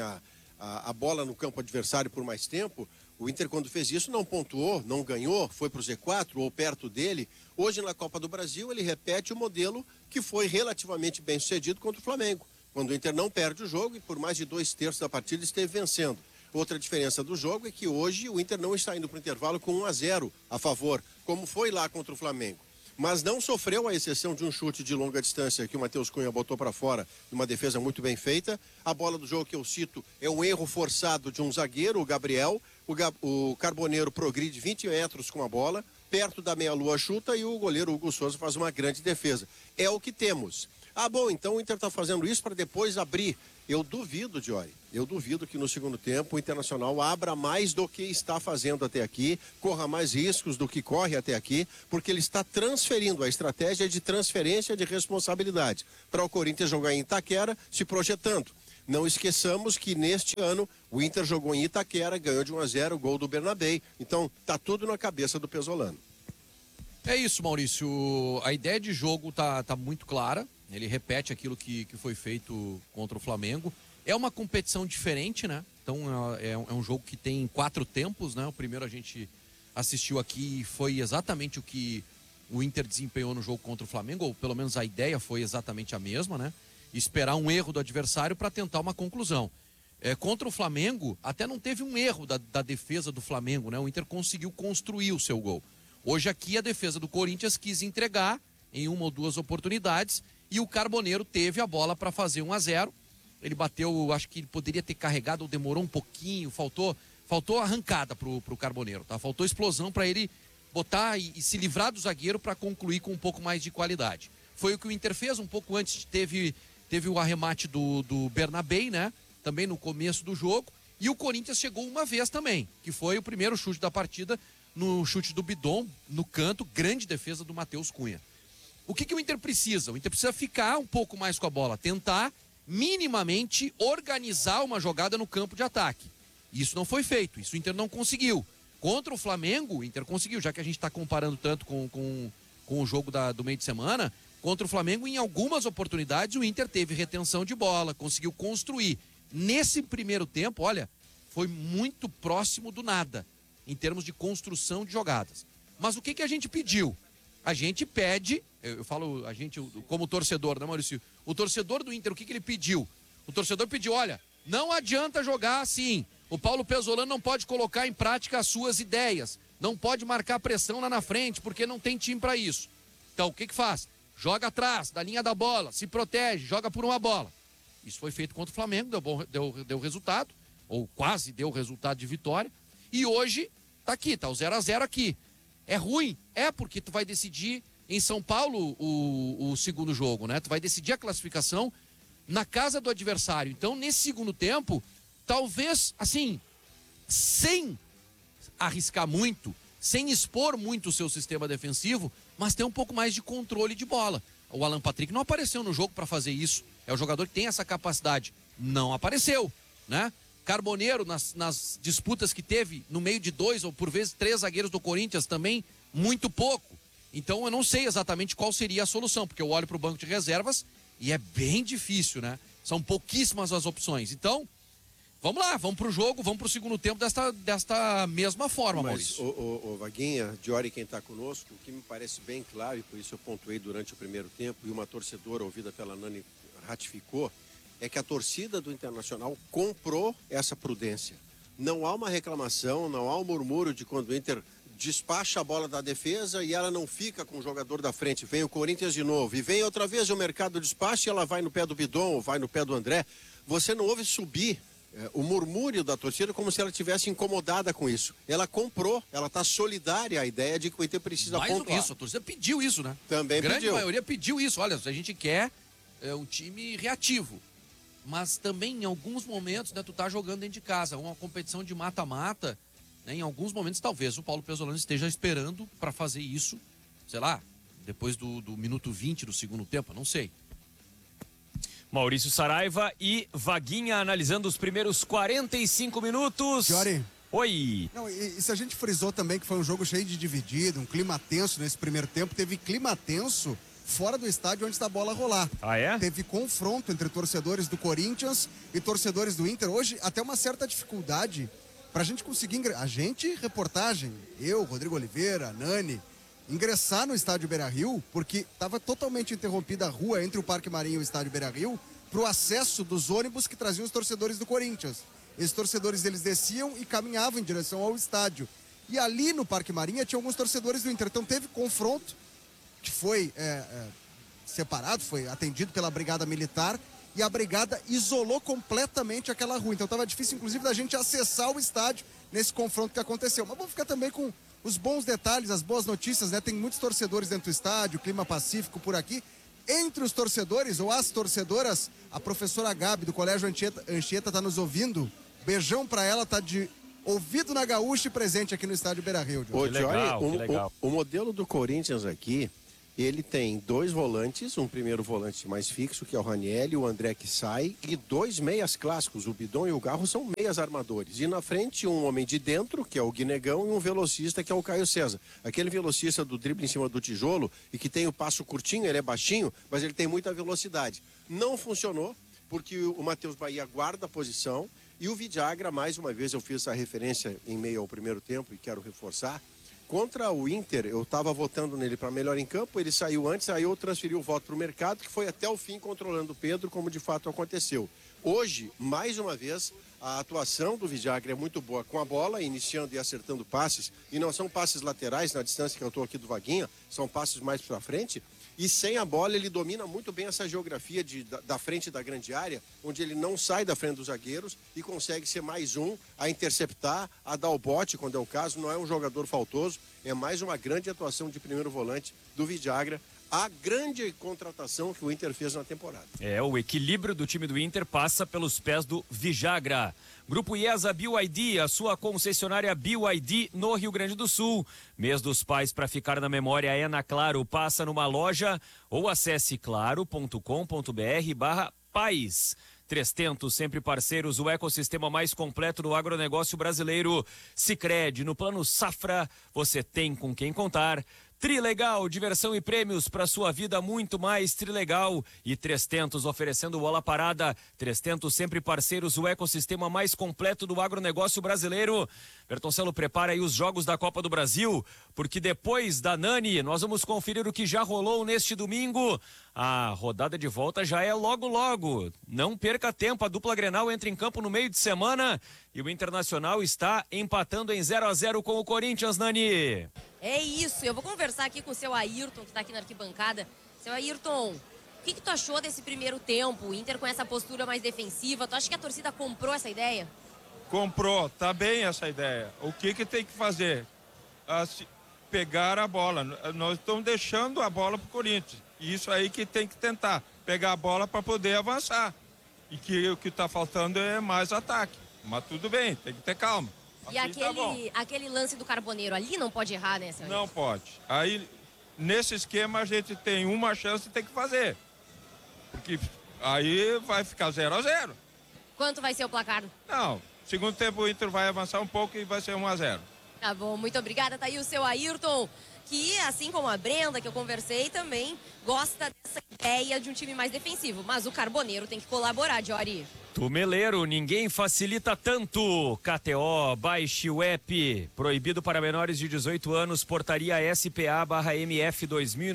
a bola no campo adversário por mais tempo. O Inter, quando fez isso, não pontuou, não ganhou, foi para o Z4 ou perto dele. Hoje, na Copa do Brasil, ele repete o modelo que foi relativamente bem sucedido contra o Flamengo, quando o Inter não perde o jogo e por mais de 2/3 da partida esteve vencendo. Outra diferença do jogo é que hoje o Inter não está indo para o intervalo com 1-0 a favor, como foi lá contra o Flamengo. Mas não sofreu, à exceção de um chute de longa distância que o Matheus Cunha botou para fora, uma defesa muito bem feita. A bola do jogo que eu cito é um erro forçado de um zagueiro, o Gabriel. O Carboneiro progride 20 metros com a bola, perto da meia-lua chuta e o goleiro Hugo Souza faz uma grande defesa. É o que temos. Ah, bom, então o Inter está fazendo isso para depois abrir. Eu duvido, Diori, eu duvido que no segundo tempo o Internacional abra mais do que está fazendo até aqui, corra mais riscos do que corre até aqui, porque ele está transferindo a estratégia de transferência de responsabilidade para o Corinthians jogar em Itaquera, se projetando. Não esqueçamos que neste ano o Inter jogou em Itaquera, ganhou de 1-0 o gol do Bernabéi. Então tá tudo na cabeça do Pesolano. É isso, Maurício. A ideia de jogo tá muito clara. Ele repete aquilo que foi feito contra o Flamengo. É uma competição diferente, né? Então é um jogo que tem 4 tempos, né? O primeiro a gente assistiu aqui e foi exatamente o que o Inter desempenhou no jogo contra o Flamengo, ou pelo menos a ideia foi exatamente a mesma, né? Esperar um erro do adversário para tentar uma conclusão. Contra o Flamengo, até não teve um erro da defesa do Flamengo, né? O Inter conseguiu construir o seu gol. Hoje aqui a defesa do Corinthians quis entregar em uma ou duas oportunidades e o Carboneiro teve a bola para fazer 1-0. Ele bateu, acho que ele poderia ter carregado ou demorou um pouquinho, faltou arrancada pro Carboneiro, tá? Faltou explosão para ele botar e se livrar do zagueiro para concluir com um pouco mais de qualidade. Foi o que o Inter fez, um pouco antes teve o arremate do Bernabéi, né? Também no começo do jogo. E o Corinthians chegou uma vez também, que foi o primeiro chute da partida, no chute do Bidon, no canto, grande defesa do Matheus Cunha. O que o Inter precisa? O Inter precisa ficar um pouco mais com a bola, tentar minimamente organizar uma jogada no campo de ataque. Isso não foi feito, isso o Inter não conseguiu. Contra o Flamengo, o Inter conseguiu, já que a gente está comparando tanto com o jogo do meio de semana. Contra o Flamengo, em algumas oportunidades, o Inter teve retenção de bola, conseguiu construir. Nesse primeiro tempo, olha, foi muito próximo do nada, em termos de construção de jogadas. Mas o que a gente pediu? A gente pede, eu falo a gente como torcedor, né, Maurício? O torcedor do Inter, o que ele pediu? O torcedor pediu, olha, não adianta jogar assim. O Paulo Pesolano não pode colocar em prática as suas ideias. Não pode marcar pressão lá na frente, porque não tem time para isso. Então, o que faz? Joga atrás, da linha da bola, se protege, joga por uma bola. Isso foi feito contra o Flamengo, deu resultado, ou quase deu resultado de vitória. E hoje, tá aqui, tá o 0-0 aqui. É ruim? É, porque tu vai decidir em São Paulo o segundo jogo, né? Tu vai decidir a classificação na casa do adversário. Então, nesse segundo tempo, talvez, assim, sem arriscar muito, sem expor muito o seu sistema defensivo, mas ter um pouco mais de controle de bola. O Alan Patrick não apareceu no jogo para fazer isso. É o jogador que tem essa capacidade. Não apareceu, né? Carboneiro, nas disputas que teve, no meio de 2 ou por vezes 3 zagueiros do Corinthians também, muito pouco. Então eu não sei exatamente qual seria a solução, porque eu olho para o banco de reservas e é bem difícil, né? São pouquíssimas as opções. Então, vamos lá, vamos para o jogo, vamos para o segundo tempo desta mesma forma, Maurício. Mas, Vaguinha, Diori, quem está conosco, o que me parece bem claro, e por isso eu pontuei durante o primeiro tempo, e uma torcedora ouvida pela Nani ratificou, é que a torcida do Internacional comprou essa prudência. Não há uma reclamação, não há um murmúrio de quando o Inter despacha a bola da defesa e ela não fica com o jogador da frente. Vem o Corinthians de novo e vem outra vez o mercado despacha e ela vai no pé do Bidon ou vai no pé do André. Você não ouve subir o murmúrio da torcida como se ela estivesse incomodada com isso. Ela comprou, ela está solidária à ideia de que o Inter precisa pontuar. Mais do que isso, a torcida pediu isso, né? Também pediu. A grande maioria pediu isso. Olha, a gente quer um time reativo. Mas também em alguns momentos, né, tu tá jogando dentro de casa, uma competição de mata-mata, né, em alguns momentos talvez o Paulo Pesolano esteja esperando para fazer isso, sei lá, depois do minuto 20 do segundo tempo, não sei. Maurício Saraiva e Vaguinha analisando os primeiros 45 minutos. Diori. Oi. Não, e se a gente frisou também que foi um jogo cheio de dividido, um clima tenso nesse primeiro tempo, teve clima tenso fora do estádio onde está a bola rolar. Ah, é? Teve confronto entre torcedores do Corinthians e torcedores do Inter. Hoje, até uma certa dificuldade pra gente conseguir... A gente, reportagem, eu, Rodrigo Oliveira, Nani, ingressar no estádio Beira-Rio, porque estava totalmente interrompida a rua entre o Parque Marinho e o estádio Beira-Rio pro acesso dos ônibus que traziam os torcedores do Corinthians. Esses torcedores, eles desciam e caminhavam em direção ao estádio. E ali no Parque Marinha tinha alguns torcedores do Inter. Então teve confronto, que foi separado, foi atendido pela Brigada Militar, e a Brigada isolou completamente aquela rua. Então estava difícil, inclusive, da gente acessar o estádio nesse confronto que aconteceu. Mas vamos ficar também com os bons detalhes, as boas notícias, né? Tem muitos torcedores dentro do estádio, clima pacífico por aqui. Entre os torcedores, ou as torcedoras, a professora Gabi, do Colégio Anchieta, está nos ouvindo. Beijão para ela, tá de ouvido na gaúcha e presente aqui no estádio Beira-Rio. Ô, Jory, o modelo do Corinthians aqui, ele tem 2 volantes, um primeiro volante mais fixo, que é o Ranieri, o André que sai, e 2 meias clássicos, o Bidon e o Garro são meias armadores. E na frente, um homem de dentro, que é o Guinegão, e um velocista, que é o Caio César. Aquele velocista do drible em cima do tijolo, e que tem o passo curtinho, ele é baixinho, mas ele tem muita velocidade. Não funcionou, porque o Matheus Bahia guarda a posição, e o Vidagra, mais uma vez, eu fiz essa referência em meio ao primeiro tempo, e quero reforçar. Contra o Inter, eu estava votando nele para melhor em campo, ele saiu antes, aí eu transferi o voto para o mercado, que foi até o fim controlando o Pedro, como de fato aconteceu. Hoje, mais uma vez, a atuação do Vidagra é muito boa com a bola, iniciando e acertando passes, e não são passes laterais na distância que eu estou aqui do Vaguinha, são passes mais para frente, e sem a bola ele domina muito bem essa geografia da frente da grande área, onde ele não sai da frente dos zagueiros e consegue ser mais um a interceptar, a dar o bote quando é o caso. Não é um jogador faltoso, é mais uma grande atuação de primeiro volante do Vidagra, a grande contratação que o Inter fez na temporada. O equilíbrio do time do Inter passa pelos pés do Vidagra. Grupo IESA BYD, a sua concessionária BYD no Rio Grande do Sul. Mês dos Pais para ficar na memória é na Claro. Passa numa loja ou acesse claro.com.br/pais. 300, sempre parceiros, o ecossistema mais completo do agronegócio brasileiro. Sicredi, no Plano Safra, você tem com quem contar. Trilegal, diversão e prêmios para sua vida, muito mais Trilegal. E 300 oferecendo bola parada. 300 sempre parceiros, o ecossistema mais completo do agronegócio brasileiro. Bertoncello, prepara aí os jogos da Copa do Brasil, porque depois da Nani, nós vamos conferir o que já rolou neste domingo. A rodada de volta já é logo logo. Não perca tempo, a dupla Grenal entra em campo no meio de semana e o Internacional está empatando em 0-0 com o Corinthians, Nani. É isso, eu vou conversar aqui com o seu Ayrton, que está aqui na arquibancada. Seu Ayrton, o que tu achou desse primeiro tempo? O Inter com essa postura mais defensiva, tu acha que a torcida comprou essa ideia? Comprou, tá bem essa ideia. O que tem que fazer? Pegar a bola. Nós estamos deixando a bola pro Corinthians. Isso aí que tem que tentar, pegar a bola para poder avançar. E que o que está faltando é mais ataque. Mas tudo bem, tem que ter calma. E aquele lance do Carboneiro ali não pode errar, né, senhor? Não pode. Aí, nesse esquema, a gente tem uma chance e tem que fazer. Porque aí vai ficar 0-0. Quanto vai ser o placar? Não, segundo tempo o Inter vai avançar um pouco e vai ser 1-0. Tá bom, muito obrigada. Tá aí o seu Ayrton, que assim como a Brenda, que eu conversei, também gosta dessa ideia de um time mais defensivo. Mas o Carboneiro tem que colaborar, Jory. Tumeleiro, ninguém facilita tanto. KTO, baixe o app. Proibido para menores de 18 anos, portaria SPA/MF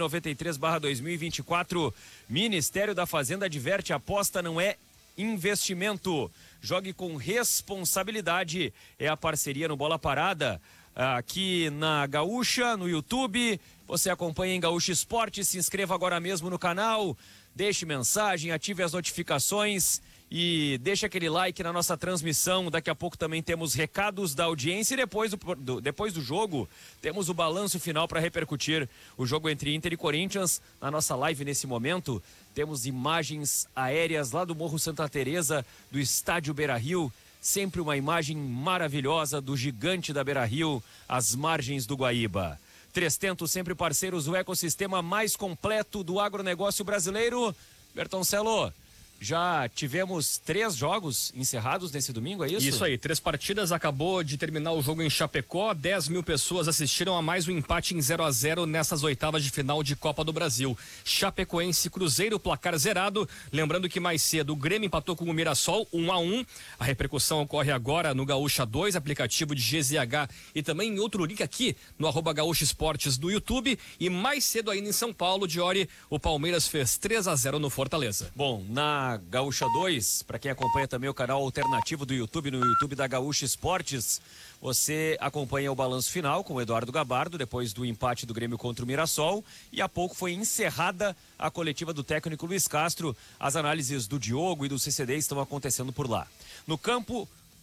2093/2024. Ministério da Fazenda adverte, aposta não é investimento. Jogue com responsabilidade. É a parceria no Bola Parada. Aqui na Gaúcha, no YouTube. Você acompanha em Gaúcha Esporte. Se inscreva agora mesmo no canal. Deixe mensagem, ative as notificações e deixe aquele like na nossa transmissão. Daqui a pouco também temos recados da audiência e depois do jogo temos o balanço final para repercutir o jogo entre Inter e Corinthians. Na nossa live nesse momento temos imagens aéreas lá do Morro Santa Teresa, do estádio Beira-Rio. Sempre uma imagem maravilhosa do gigante da Beira-Rio, às margens do Guaíba. 300 sempre parceiros, o ecossistema mais completo do agronegócio brasileiro. Bertoncello, já tivemos 3 jogos encerrados nesse domingo, é isso? Isso aí, 3 partidas, acabou de terminar o jogo em Chapecó, 10 mil pessoas assistiram a mais um empate em 0-0 nessas oitavas de final de Copa do Brasil. Chapecoense Cruzeiro, placar zerado, lembrando que mais cedo o Grêmio empatou com o Mirassol, 1-1, a repercussão ocorre agora no Gaúcha 2, aplicativo de GZH e também em outro link aqui no @Gaúcha Esportes do YouTube, e mais cedo ainda em São Paulo, Diori, o Palmeiras fez 3-0 no Fortaleza. Bom, na na Gaúcha 2, para quem acompanha também o canal alternativo do YouTube, no YouTube da Gaúcha Esportes, você acompanha o balanço final com o Eduardo Gabardo, depois do empate do Grêmio contra o Mirassol, e há pouco foi encerrada a coletiva do técnico Luiz Castro. As análises do Diogo e do CCD estão acontecendo por lá. No campo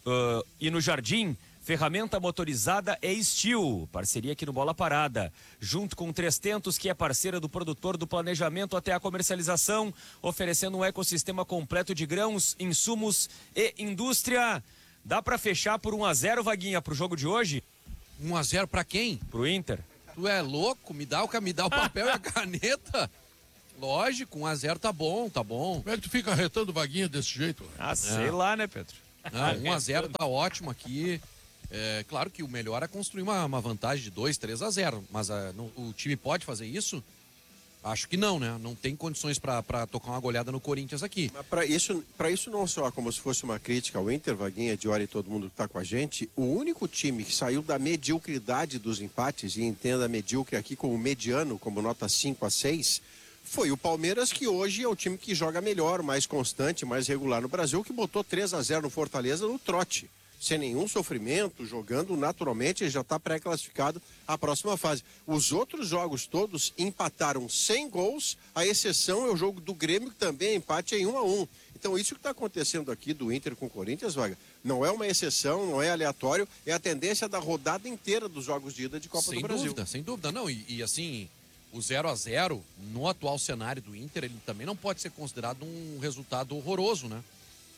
e no jardim, ferramenta motorizada é Steel, parceria aqui no Bola Parada, junto com 300, que é parceira do produtor do planejamento até a comercialização, oferecendo um ecossistema completo de grãos, insumos e indústria. Dá pra fechar por 1-0, Vaguinha, pro jogo de hoje? 1-0 pra quem? Pro Inter. Tu é louco? Me dá o papel e a caneta. Lógico, 1-0 tá bom, tá bom. Como é que tu fica retando Vaguinha desse jeito? Sei lá, né, Pedro? 1-0 tá ótimo aqui. É claro que o melhor é construir uma vantagem de 2-3-0, mas o time pode fazer isso? Acho que não, né? Não tem condições para tocar uma goleada no Corinthians aqui. Para isso não só como se fosse uma crítica ao Inter, Vaguinha, Diori e todo mundo que está com a gente, o único time que saiu da mediocridade dos empates, e entenda medíocre aqui como mediano, como nota 5-6, foi o Palmeiras, que hoje é o time que joga melhor, mais constante, mais regular no Brasil, que botou 3-0 no Fortaleza no trote. Sem nenhum sofrimento, jogando naturalmente, ele já está pré-classificado à próxima fase. Os outros jogos todos empataram sem gols, a exceção é o jogo do Grêmio, que também é empate em 1-1. Então isso que está acontecendo aqui do Inter com o Corinthians, Vaga, não é uma exceção, não é aleatório, é a tendência da rodada inteira dos jogos de ida de Copa do Brasil. Sem dúvida, não. E assim, o 0-0 no atual cenário do Inter, ele também não pode ser considerado um resultado horroroso, né?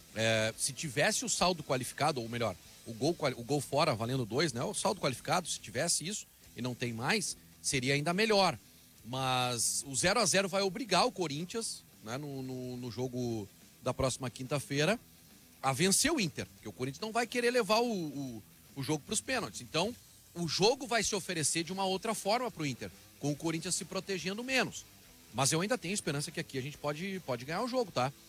Se tivesse o saldo qualificado, ou melhor, o gol fora valendo 2, né? O saldo qualificado, se tivesse isso e não tem mais, seria ainda melhor. Mas o 0-0 vai obrigar o Corinthians, né, no jogo da próxima quinta-feira, a vencer o Inter, porque o Corinthians não vai querer levar o jogo para os pênaltis. Então, o jogo vai se oferecer de uma outra forma para o Inter, com o Corinthians se protegendo menos. Mas eu ainda tenho esperança que aqui a gente pode ganhar o jogo, tá?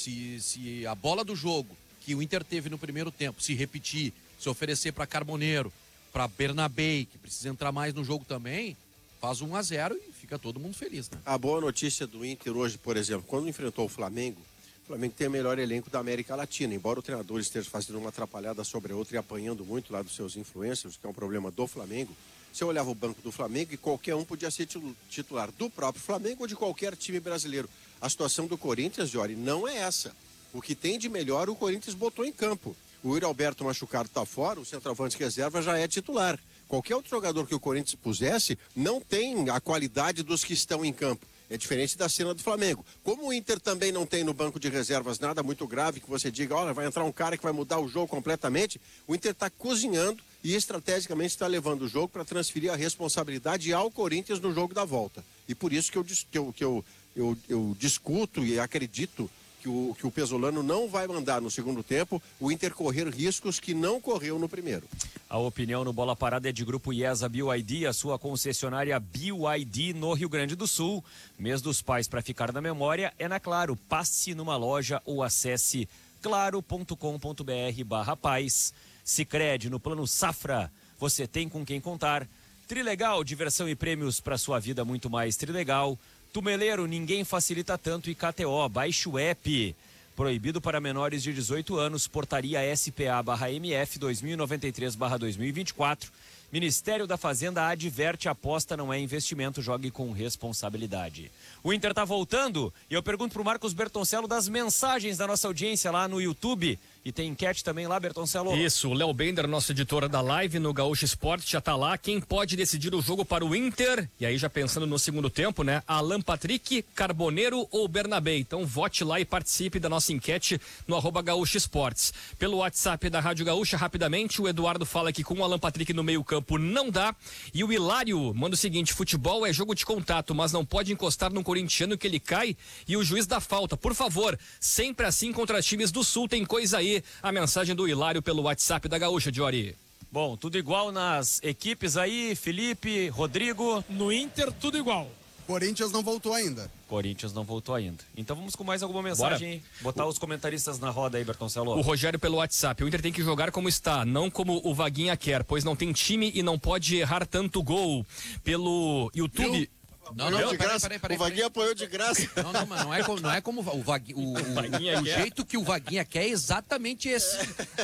Se a bola do jogo que o Inter teve no primeiro tempo se repetir, se oferecer para Carboneiro, para Bernabei, que precisa entrar mais no jogo também, faz 1-0 e fica todo mundo feliz, né? A boa notícia do Inter hoje, por exemplo, quando enfrentou o Flamengo tem o melhor elenco da América Latina, embora o treinador esteja fazendo uma atrapalhada sobre a outra e apanhando muito lá dos seus influencers, que é um problema do Flamengo. Você olhava o banco do Flamengo e qualquer um podia ser titular do próprio Flamengo ou de qualquer time brasileiro. A situação do Corinthians, Diori, não é essa. O que tem de melhor, o Corinthians botou em campo. O Yuri Alberto machucado está fora, o centroavante reserva já é titular. Qualquer outro jogador que o Corinthians pusesse não tem a qualidade dos que estão em campo. É diferente da cena do Flamengo. Como o Inter também não tem no banco de reservas nada muito grave que você diga, olha, vai entrar um cara que vai mudar o jogo completamente, o Inter está cozinhando e estrategicamente está levando o jogo para transferir a responsabilidade ao Corinthians no jogo da volta. E por isso que eu discuto e acredito que o Pesolano não vai mandar no segundo tempo o Inter correr riscos que não correu no primeiro. A opinião no Bola Parada é de Grupo IESA BYD, a sua concessionária BYD no Rio Grande do Sul. Mês dos Pais, para ficar na memória, é na Claro. Passe numa loja ou acesse claro.com.br/paz. Sicredi, no Plano Safra, você tem com quem contar. Trilegal, diversão e prêmios para sua vida muito mais Trilegal. Tumeleiro, ninguém facilita tanto. E KTO, baixe o app. Proibido para menores de 18 anos, portaria SPA/MF 2093/2024. Ministério da Fazenda adverte, aposta não é investimento, jogue com responsabilidade. O Inter tá voltando e eu pergunto pro Marcos Bertoncello das mensagens da nossa audiência lá no YouTube. E tem enquete também lá, Bertoncello? Isso, o Léo Bender, nosso editor da live no Gaúcho Esporte, já tá lá. Quem pode decidir o jogo para o Inter? E aí já pensando no segundo tempo, né? Alan Patrick, Carboneiro ou Bernabé? Então vote lá e participe da nossa enquete no @Gaúcho Esportes. Pelo WhatsApp da Rádio Gaúcha, rapidamente, o Eduardo fala que com o Alan Patrick no meio campo não dá. E o Hilário manda o seguinte: futebol é jogo de contato, mas não pode encostar num corintiano que ele cai e o juiz dá falta. Por favor, sempre assim contra times do Sul, tem coisa aí. A mensagem do Hilário pelo WhatsApp da Gaúcha, Diori. Bom, tudo igual nas equipes aí, Felipe, Rodrigo. No Inter, tudo igual. Corinthians não voltou ainda. Corinthians não voltou ainda. Então vamos com mais alguma mensagem. Botar os comentaristas na roda aí, Bertoncello. O Rogério pelo WhatsApp. O Inter tem que jogar como está, não como o Vaguinha quer, pois não tem time e não pode errar tanto gol. Pelo YouTube... Não, O Vaguinha apoiou de graça. Não, mas não é como o jeito que o Vaguinha quer é exatamente esse.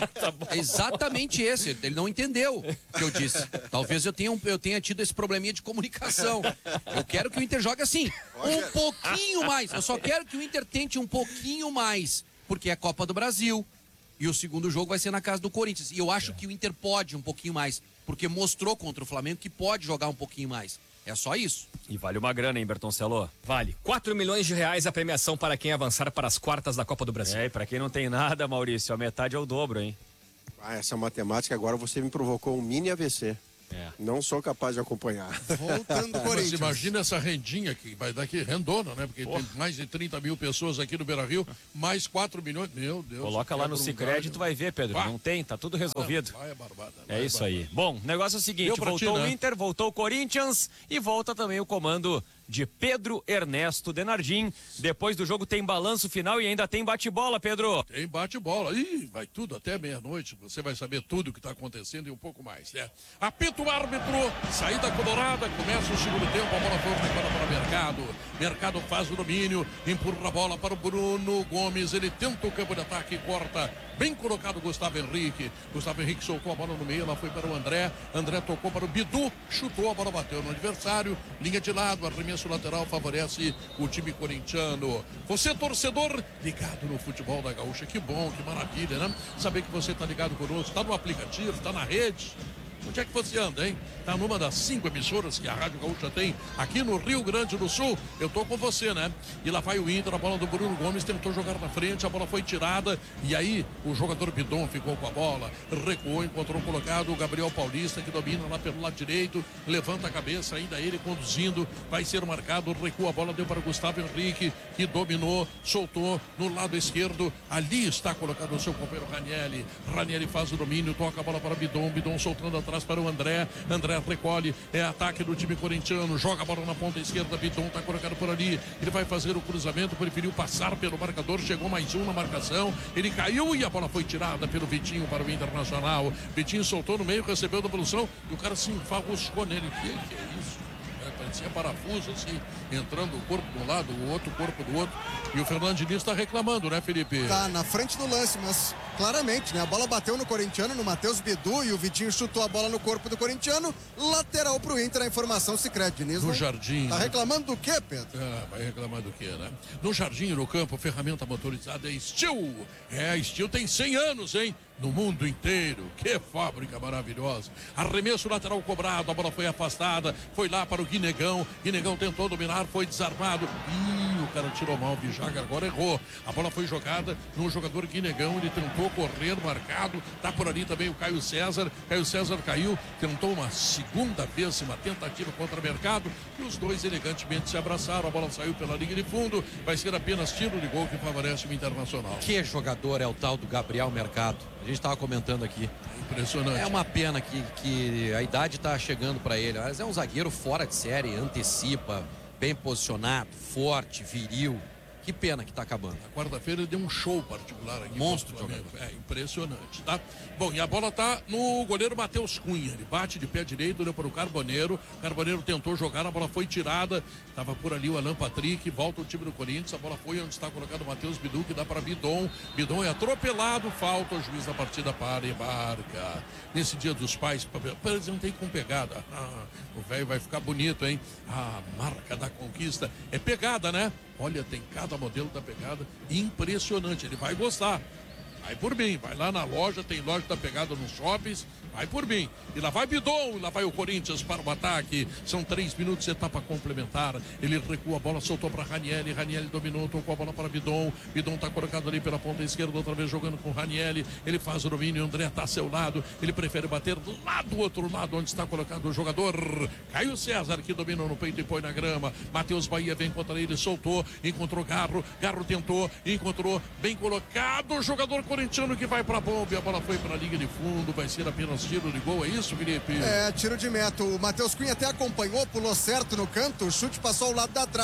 É exatamente esse. Ele não entendeu o que eu disse. Talvez eu tenha tido esse probleminha de comunicação. Eu quero que o Inter jogue assim, um pouquinho mais. Eu só quero que o Inter tente um pouquinho mais, porque é Copa do Brasil. E o segundo jogo vai ser na casa do Corinthians. E eu acho que o Inter pode um pouquinho mais, porque mostrou contra o Flamengo que pode jogar um pouquinho mais. É só isso. E vale uma grana, hein, Bertoncello? Vale. 4 milhões de reais a premiação para quem avançar para as quartas da Copa do Brasil. E para quem não tem nada, Maurício, a metade é o dobro, hein? Essa matemática agora você me provocou um mini AVC. Não sou capaz de acompanhar. Voltando ao Corinthians. Mas imagina essa rendinha que vai dar aqui, rendona, né? Porque tem mais de 30 mil pessoas aqui no Beira-Rio, mais 4 milhões. Meu Deus. Coloca lá no Sicredi, tu vai ver, Pedro. Não tem, tá tudo resolvido. Vai, barbada. É isso aí. Bom, o negócio é o seguinte, voltou o Inter, voltou o Corinthians e volta também o comando de Pedro Ernesto Denardim. Depois do jogo tem balanço final e ainda tem bate-bola, Pedro. Tem bate-bola. Ih, vai tudo até meia-noite. Você vai saber tudo o que está acontecendo e um pouco mais, né? Apita o árbitro, saída colorada, começa o segundo tempo, a bola foi para o Mercado. Mercado faz o domínio, empurra a bola para o Bruno Gomes. Ele tenta o campo de ataque, corta. Bem colocado Gustavo Henrique. Gustavo Henrique soltou a bola no meio, ela foi para o André. André tocou para o Bidu, chutou, a bola bateu no adversário. Linha de lado, arremesso lateral favorece o time corintiano. Você, torcedor, ligado no futebol da Gaúcha. Que bom, que maravilha, né? Saber que você está ligado conosco, está no aplicativo, está na rede. Onde é que você anda, hein? Tá numa das 5 emissoras que a Rádio Gaúcha tem aqui no Rio Grande do Sul. Eu tô com você, né? E lá vai o Inter, a bola do Bruno Gomes tentou jogar na frente, a bola foi tirada e aí o jogador Bidon ficou com a bola, recuou, encontrou colocado o Gabriel Paulista que domina lá pelo lado direito, levanta a cabeça, ainda ele conduzindo, vai ser marcado, recua a bola, deu para o Gustavo Henrique que dominou, soltou no lado esquerdo, ali está colocado o seu companheiro Ranieri. Ranieri faz o domínio, toca a bola para Bidon, Bidon soltando atrás para o André, André recolhe, é ataque do time corintiano, joga a bola na ponta esquerda, Bidon está colocado por ali, ele vai fazer o cruzamento, preferiu passar pelo marcador, chegou mais um na marcação, ele caiu e a bola foi tirada pelo Vitinho para o Internacional. Vitinho soltou no meio, recebeu a devolução e o cara se enfarruscou nele. Que é isso? Parecia parafuso assim, entrando o corpo de um lado, o outro corpo do outro. E o Fernando Diniz está reclamando, né, Felipe? Tá na frente do lance, mas claramente, né? A bola bateu no corintiano, no Matheus Bidu, e o Vitinho chutou a bola no corpo do corintiano. Lateral pro Inter, a informação Sicredi. Diniz. No Jardim. Tá reclamando do quê, Pedro? Vai reclamar do quê, né? No Jardim, no campo, ferramenta motorizada é Steel. A Steel tem 100 anos, hein? No mundo inteiro, que fábrica maravilhosa. Arremesso lateral cobrado, a bola foi afastada, foi lá para o Guinegão. Guinegão tentou dominar, foi desarmado. O cara tirou mal, o Bijaga agora errou. A bola foi jogada no jogador Guinegão, ele tentou correr, marcado. Tá por ali também o Caio César. Caio César caiu, tentou uma segunda vez, uma tentativa contra o Mercado. E os dois elegantemente se abraçaram. A bola saiu pela linha de fundo. Vai ser apenas tiro de gol que favorece o Internacional. Que jogador é o tal do Gabriel Mercado? A gente estava comentando aqui. Impressionante. É uma pena que a idade está chegando para ele. Mas é um zagueiro fora de série, antecipa, bem posicionado, forte, viril. Que pena que está acabando. Na quarta-feira ele deu um show particular aqui. Monstro de jogador. É impressionante, tá? Bom, e a bola tá no goleiro Matheus Cunha. Ele bate de pé direito, deu para o Carboneiro. Carboneiro tentou jogar, a bola foi tirada. Estava por ali o Alan Patrick, volta o time do Corinthians. A bola foi onde está colocado o Matheus Bidu, que dá para Bidon. Bidon é atropelado, falta. O juiz da partida para e marca. Nesse dia dos pais, eles não tem com pegada. O velho vai ficar bonito, hein? A marca da conquista é pegada, né? Olha, tem cada modelo da pegada impressionante. Ele vai gostar. Vai por mim, vai lá na loja, tem loja da pegada nos shoppings, vai por mim. E lá vai Bidon, e lá vai o Corinthians para o ataque. São 3 minutos, etapa complementar. Ele recua a bola, soltou para Ranieri. Ranieri dominou, tocou a bola para Bidon. Bidon está colocado ali pela ponta esquerda, outra vez jogando com Ranieri. Ele faz o domínio, André está a seu lado. Ele prefere bater lá do outro lado, onde está colocado o jogador Caio César, que domina no peito e põe na grama. Matheus Bahia vem contra ele, soltou, encontrou Garro. Garro tentou, encontrou, bem colocado o jogador corintiano que vai para a bomba. E a bola foi para a linha de fundo, vai ser apenas tiro de gol, é isso, Felipe? É, tiro de meta. O Matheus Cunha até acompanhou, pulou certo no canto, o chute passou ao lado da trave,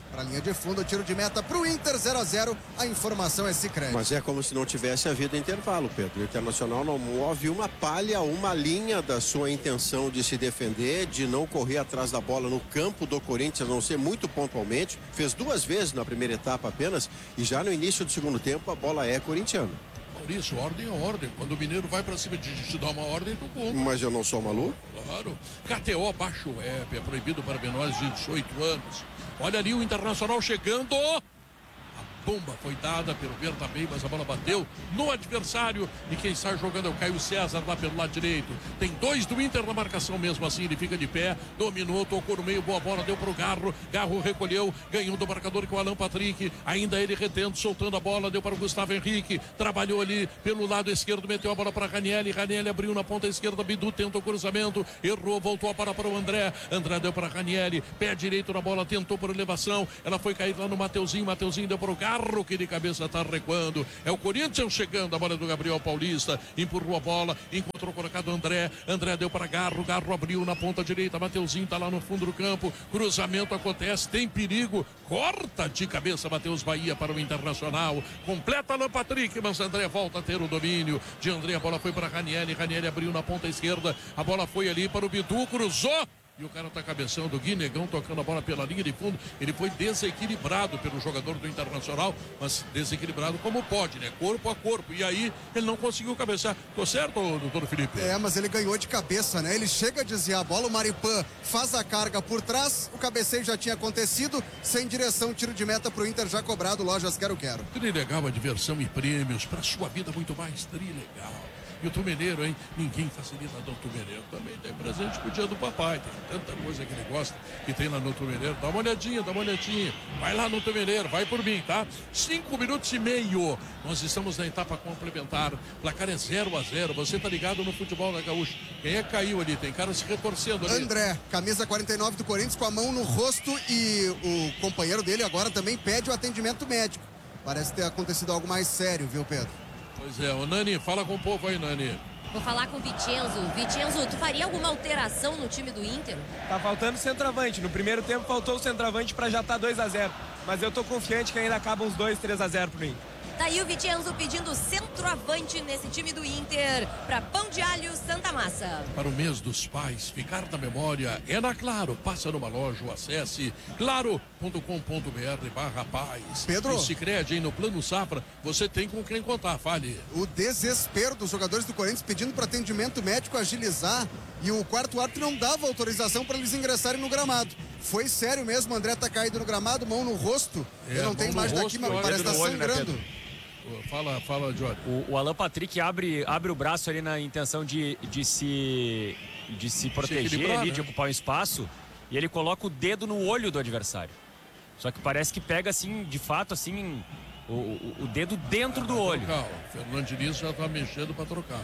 Para a linha de fundo, tiro de meta para o Inter, 0-0. A informação é Sicredi. Mas é como se não tivesse havido intervalo, Pedro. O Internacional não move uma palha, uma linha da sua intenção de se defender, de não correr atrás da bola no campo do Corinthians, a não ser muito pontualmente. Fez 2 vezes na primeira etapa apenas, e já no início do segundo tempo a bola é corintiana. Maurício, ordem é ordem. Quando o Mineiro vai pra cima de te dar uma ordem, tu compra. Mas eu não sou maluco? Claro. KTO, baixa o app, é proibido para menores de 18 anos. Olha ali o Internacional chegando. A bomba foi dada pelo Bernabéu, mas a bola bateu no adversário. E quem sai jogando é o Caio César lá pelo lado direito. Tem 2 do Inter na marcação mesmo assim. Ele fica de pé, dominou, tocou no meio, boa bola, deu pro Garro. Garro recolheu, ganhou do marcador com o Alan Patrick. Ainda ele retendo, soltando a bola, deu para o Gustavo Henrique. Trabalhou ali pelo lado esquerdo, meteu a bola para Ranieri. Ranieri abriu na ponta esquerda, Bidu tentou o cruzamento, errou, voltou a bola para o André. André deu para Ranieri, pé direito na bola, tentou por elevação. Ela foi cair lá no Mateuzinho. Mateuzinho deu para o Garro, que de cabeça está recuando. É o Corinthians chegando, a bola do Gabriel Paulista, empurrou a bola, encontrou colocado André. André deu para Garro, Garro abriu na ponta direita. Mateuzinho está lá no fundo do campo. Cruzamento acontece, tem perigo. Corta de cabeça Matheus Bahia para o Internacional. Completa Alan Patrick, mas André volta a ter o domínio. De André, a bola foi para Ranieri. Ranieri abriu na ponta esquerda. A bola foi ali para o Bidu, cruzou. E o cara tá cabeçando, o Guinegão tocando a bola pela linha de fundo. Ele foi desequilibrado pelo jogador do Internacional, mas desequilibrado como pode, né? Corpo a corpo. E aí ele não conseguiu cabecear. Tô certo, doutor Felipe? É, mas ele ganhou de cabeça, né? Ele chega a desviar a bola, o Maripan faz a carga por trás, o cabeceio já tinha acontecido, sem direção, tiro de meta pro Inter já cobrado, Lojas Quero-Quero. Trilegal, a diversão e prêmios para sua vida muito mais. Trilegal. E o Tumeneiro, hein? Ninguém facilita do Tumeneiro. Também tem presente pro dia do papai. Tem tanta coisa que ele gosta que tem lá no Tumeneiro. Dá uma olhadinha, dá uma olhadinha. Vai lá no Tumeneiro, vai por mim, tá? 5 minutos e meio. Nós estamos na etapa complementar. Placar é 0-0. Você tá ligado no futebol da Gaúcha. Quem é que caiu ali? Tem cara se retorcendo ali. André, camisa 49 do Corinthians, com a mão no rosto, e o companheiro dele agora também pede o atendimento médico. Parece ter acontecido algo mais sério, viu, Pedro? Pois é, o Nani, fala com o povo aí, Nani. Vou falar com o Vicenzo. Vicenzo, tu faria alguma alteração no time do Inter? Tá faltando centroavante. No primeiro tempo faltou o centroavante para já estar 2-0. Mas eu tô confiante que ainda acaba uns 2-3-0 pro Inter. Tá aí o Vicenzo pedindo centroavante nesse time do Inter para Pão de Alho Santa Massa. Para o mês dos pais, ficar na memória é na Claro. Passa numa loja ou acesse claro.com.br/paz. Pedro. No Sicredi, hein, no Plano Safra, você tem com quem contar, fale. O desespero dos jogadores do Corinthians pedindo para atendimento médico agilizar, e o quarto árbitro não dava autorização para eles ingressarem no gramado. Foi sério mesmo, o André tá caído no gramado, mão no rosto. Eu não tenho imagem daqui, mas parece estar sangrando. Fala, Jorge. O Alan Patrick abre o braço ali na intenção de se proteger ali, de ocupar o espaço, e ele coloca o dedo no olho do adversário. Só que parece que pega assim, de fato, assim, o dedo dentro do olho. O Fernando Diniz já tá mexendo para trocar.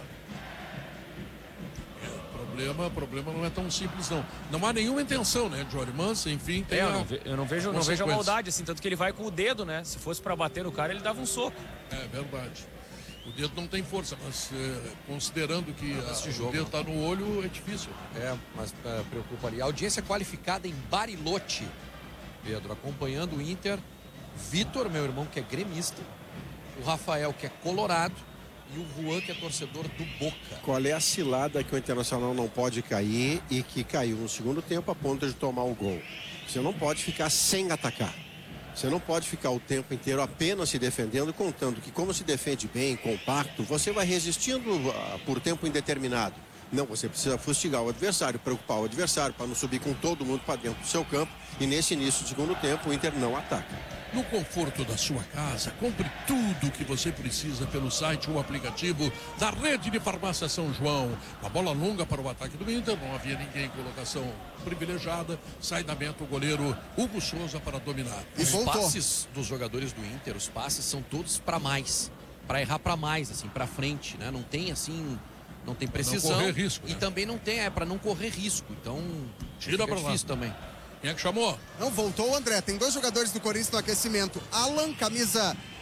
O problema não é tão simples, não. Não há nenhuma intenção, né, Jorge? Mas, enfim, tem eu não vejo a maldade, assim, tanto que ele vai com o dedo, né? Se fosse para bater no cara, ele dava um soco. É verdade. O dedo não tem força, mas considerando que o dedo tá no olho, é difícil. Mas preocuparia. A audiência qualificada em Bariloche, Pedro, acompanhando o Inter. Vitor, meu irmão, que é gremista. O Rafael, que é colorado. E o Juan, que é torcedor do Boca. Qual é a cilada que o Internacional não pode cair e que caiu no segundo tempo a ponto de tomar o gol? Você não pode ficar sem atacar. Você não pode ficar o tempo inteiro apenas se defendendo, contando que como se defende bem, compacto, você vai resistindo por tempo indeterminado. Não, você precisa fustigar o adversário, preocupar o adversário para não subir com todo mundo para dentro do seu campo. E nesse início do segundo tempo, o Inter não ataca. No conforto da sua casa, compre tudo o que você precisa pelo site ou aplicativo da Rede de Farmácia São João. A bola longa para o ataque do Inter, não havia ninguém em colocação privilegiada. Sai da meta o goleiro Hugo Souza para dominar. Os passes dos jogadores do Inter, os passes são todos para mais, para errar para mais, assim, para frente, né? Não tem assim, não tem precisão. Não correr risco, e né? também não tem, para não correr risco. Então, tira para lá. Difícil também. Quem é que chamou? Não, voltou o André. Tem 2 jogadores do Corinthians no aquecimento. Alan, camisa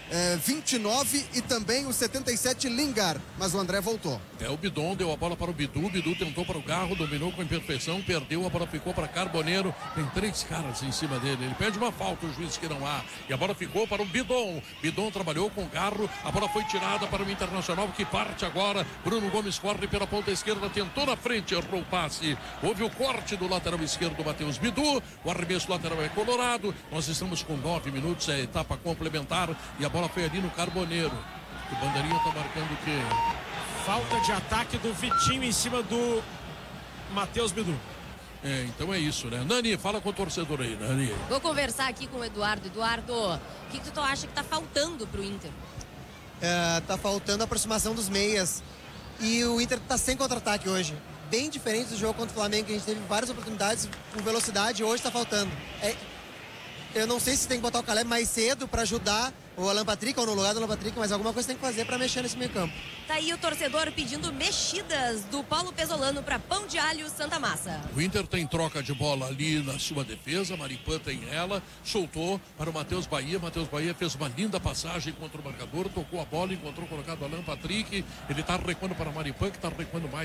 29 e também o 77 Lingard, mas o André voltou. O Bidon deu a bola para o Bidu tentou para o Garro, dominou com imperfeição, perdeu, a bola ficou para Carboneiro, tem 3 caras em cima dele, ele pede uma falta, o juiz que não há, e a bola ficou para o Bidon trabalhou com o Garro, a bola foi tirada para o Internacional, que parte agora, Bruno Gomes corre pela ponta esquerda, tentou na frente, errou o passe, houve o corte do lateral esquerdo, Matheus Bidu, o arremesso lateral é colorado, nós estamos com 9 minutos, é a etapa complementar, e a bola foi ali no Carboneiro. O bandeirinha tá marcando o quê? Falta de ataque do Vitinho em cima do Matheus Bidu. Então é isso, né? Nani, fala com o torcedor aí, Nani. Vou conversar aqui com o Eduardo. Eduardo, o que tu acha que tá faltando pro Inter? Tá faltando a aproximação dos meias. E o Inter tá sem contra-ataque hoje. Bem diferente do jogo contra o Flamengo, que a gente teve várias oportunidades com velocidade, hoje tá faltando. Eu não sei se tem que botar o Caleb mais cedo para ajudar o Alan Patrick ou no lugar do Alan Patrick, mas alguma coisa tem que fazer para mexer nesse meio campo. Tá aí o torcedor pedindo mexidas do Paulo Pesolano para Pão de Alho Santa Massa. O Inter tem troca de bola ali na sua defesa, Maripan tem ela, soltou para o Matheus Bahia fez uma linda passagem contra o marcador, tocou a bola, encontrou colocado o Alan Patrick, ele tá recuando para Maripan, que tá recuando mais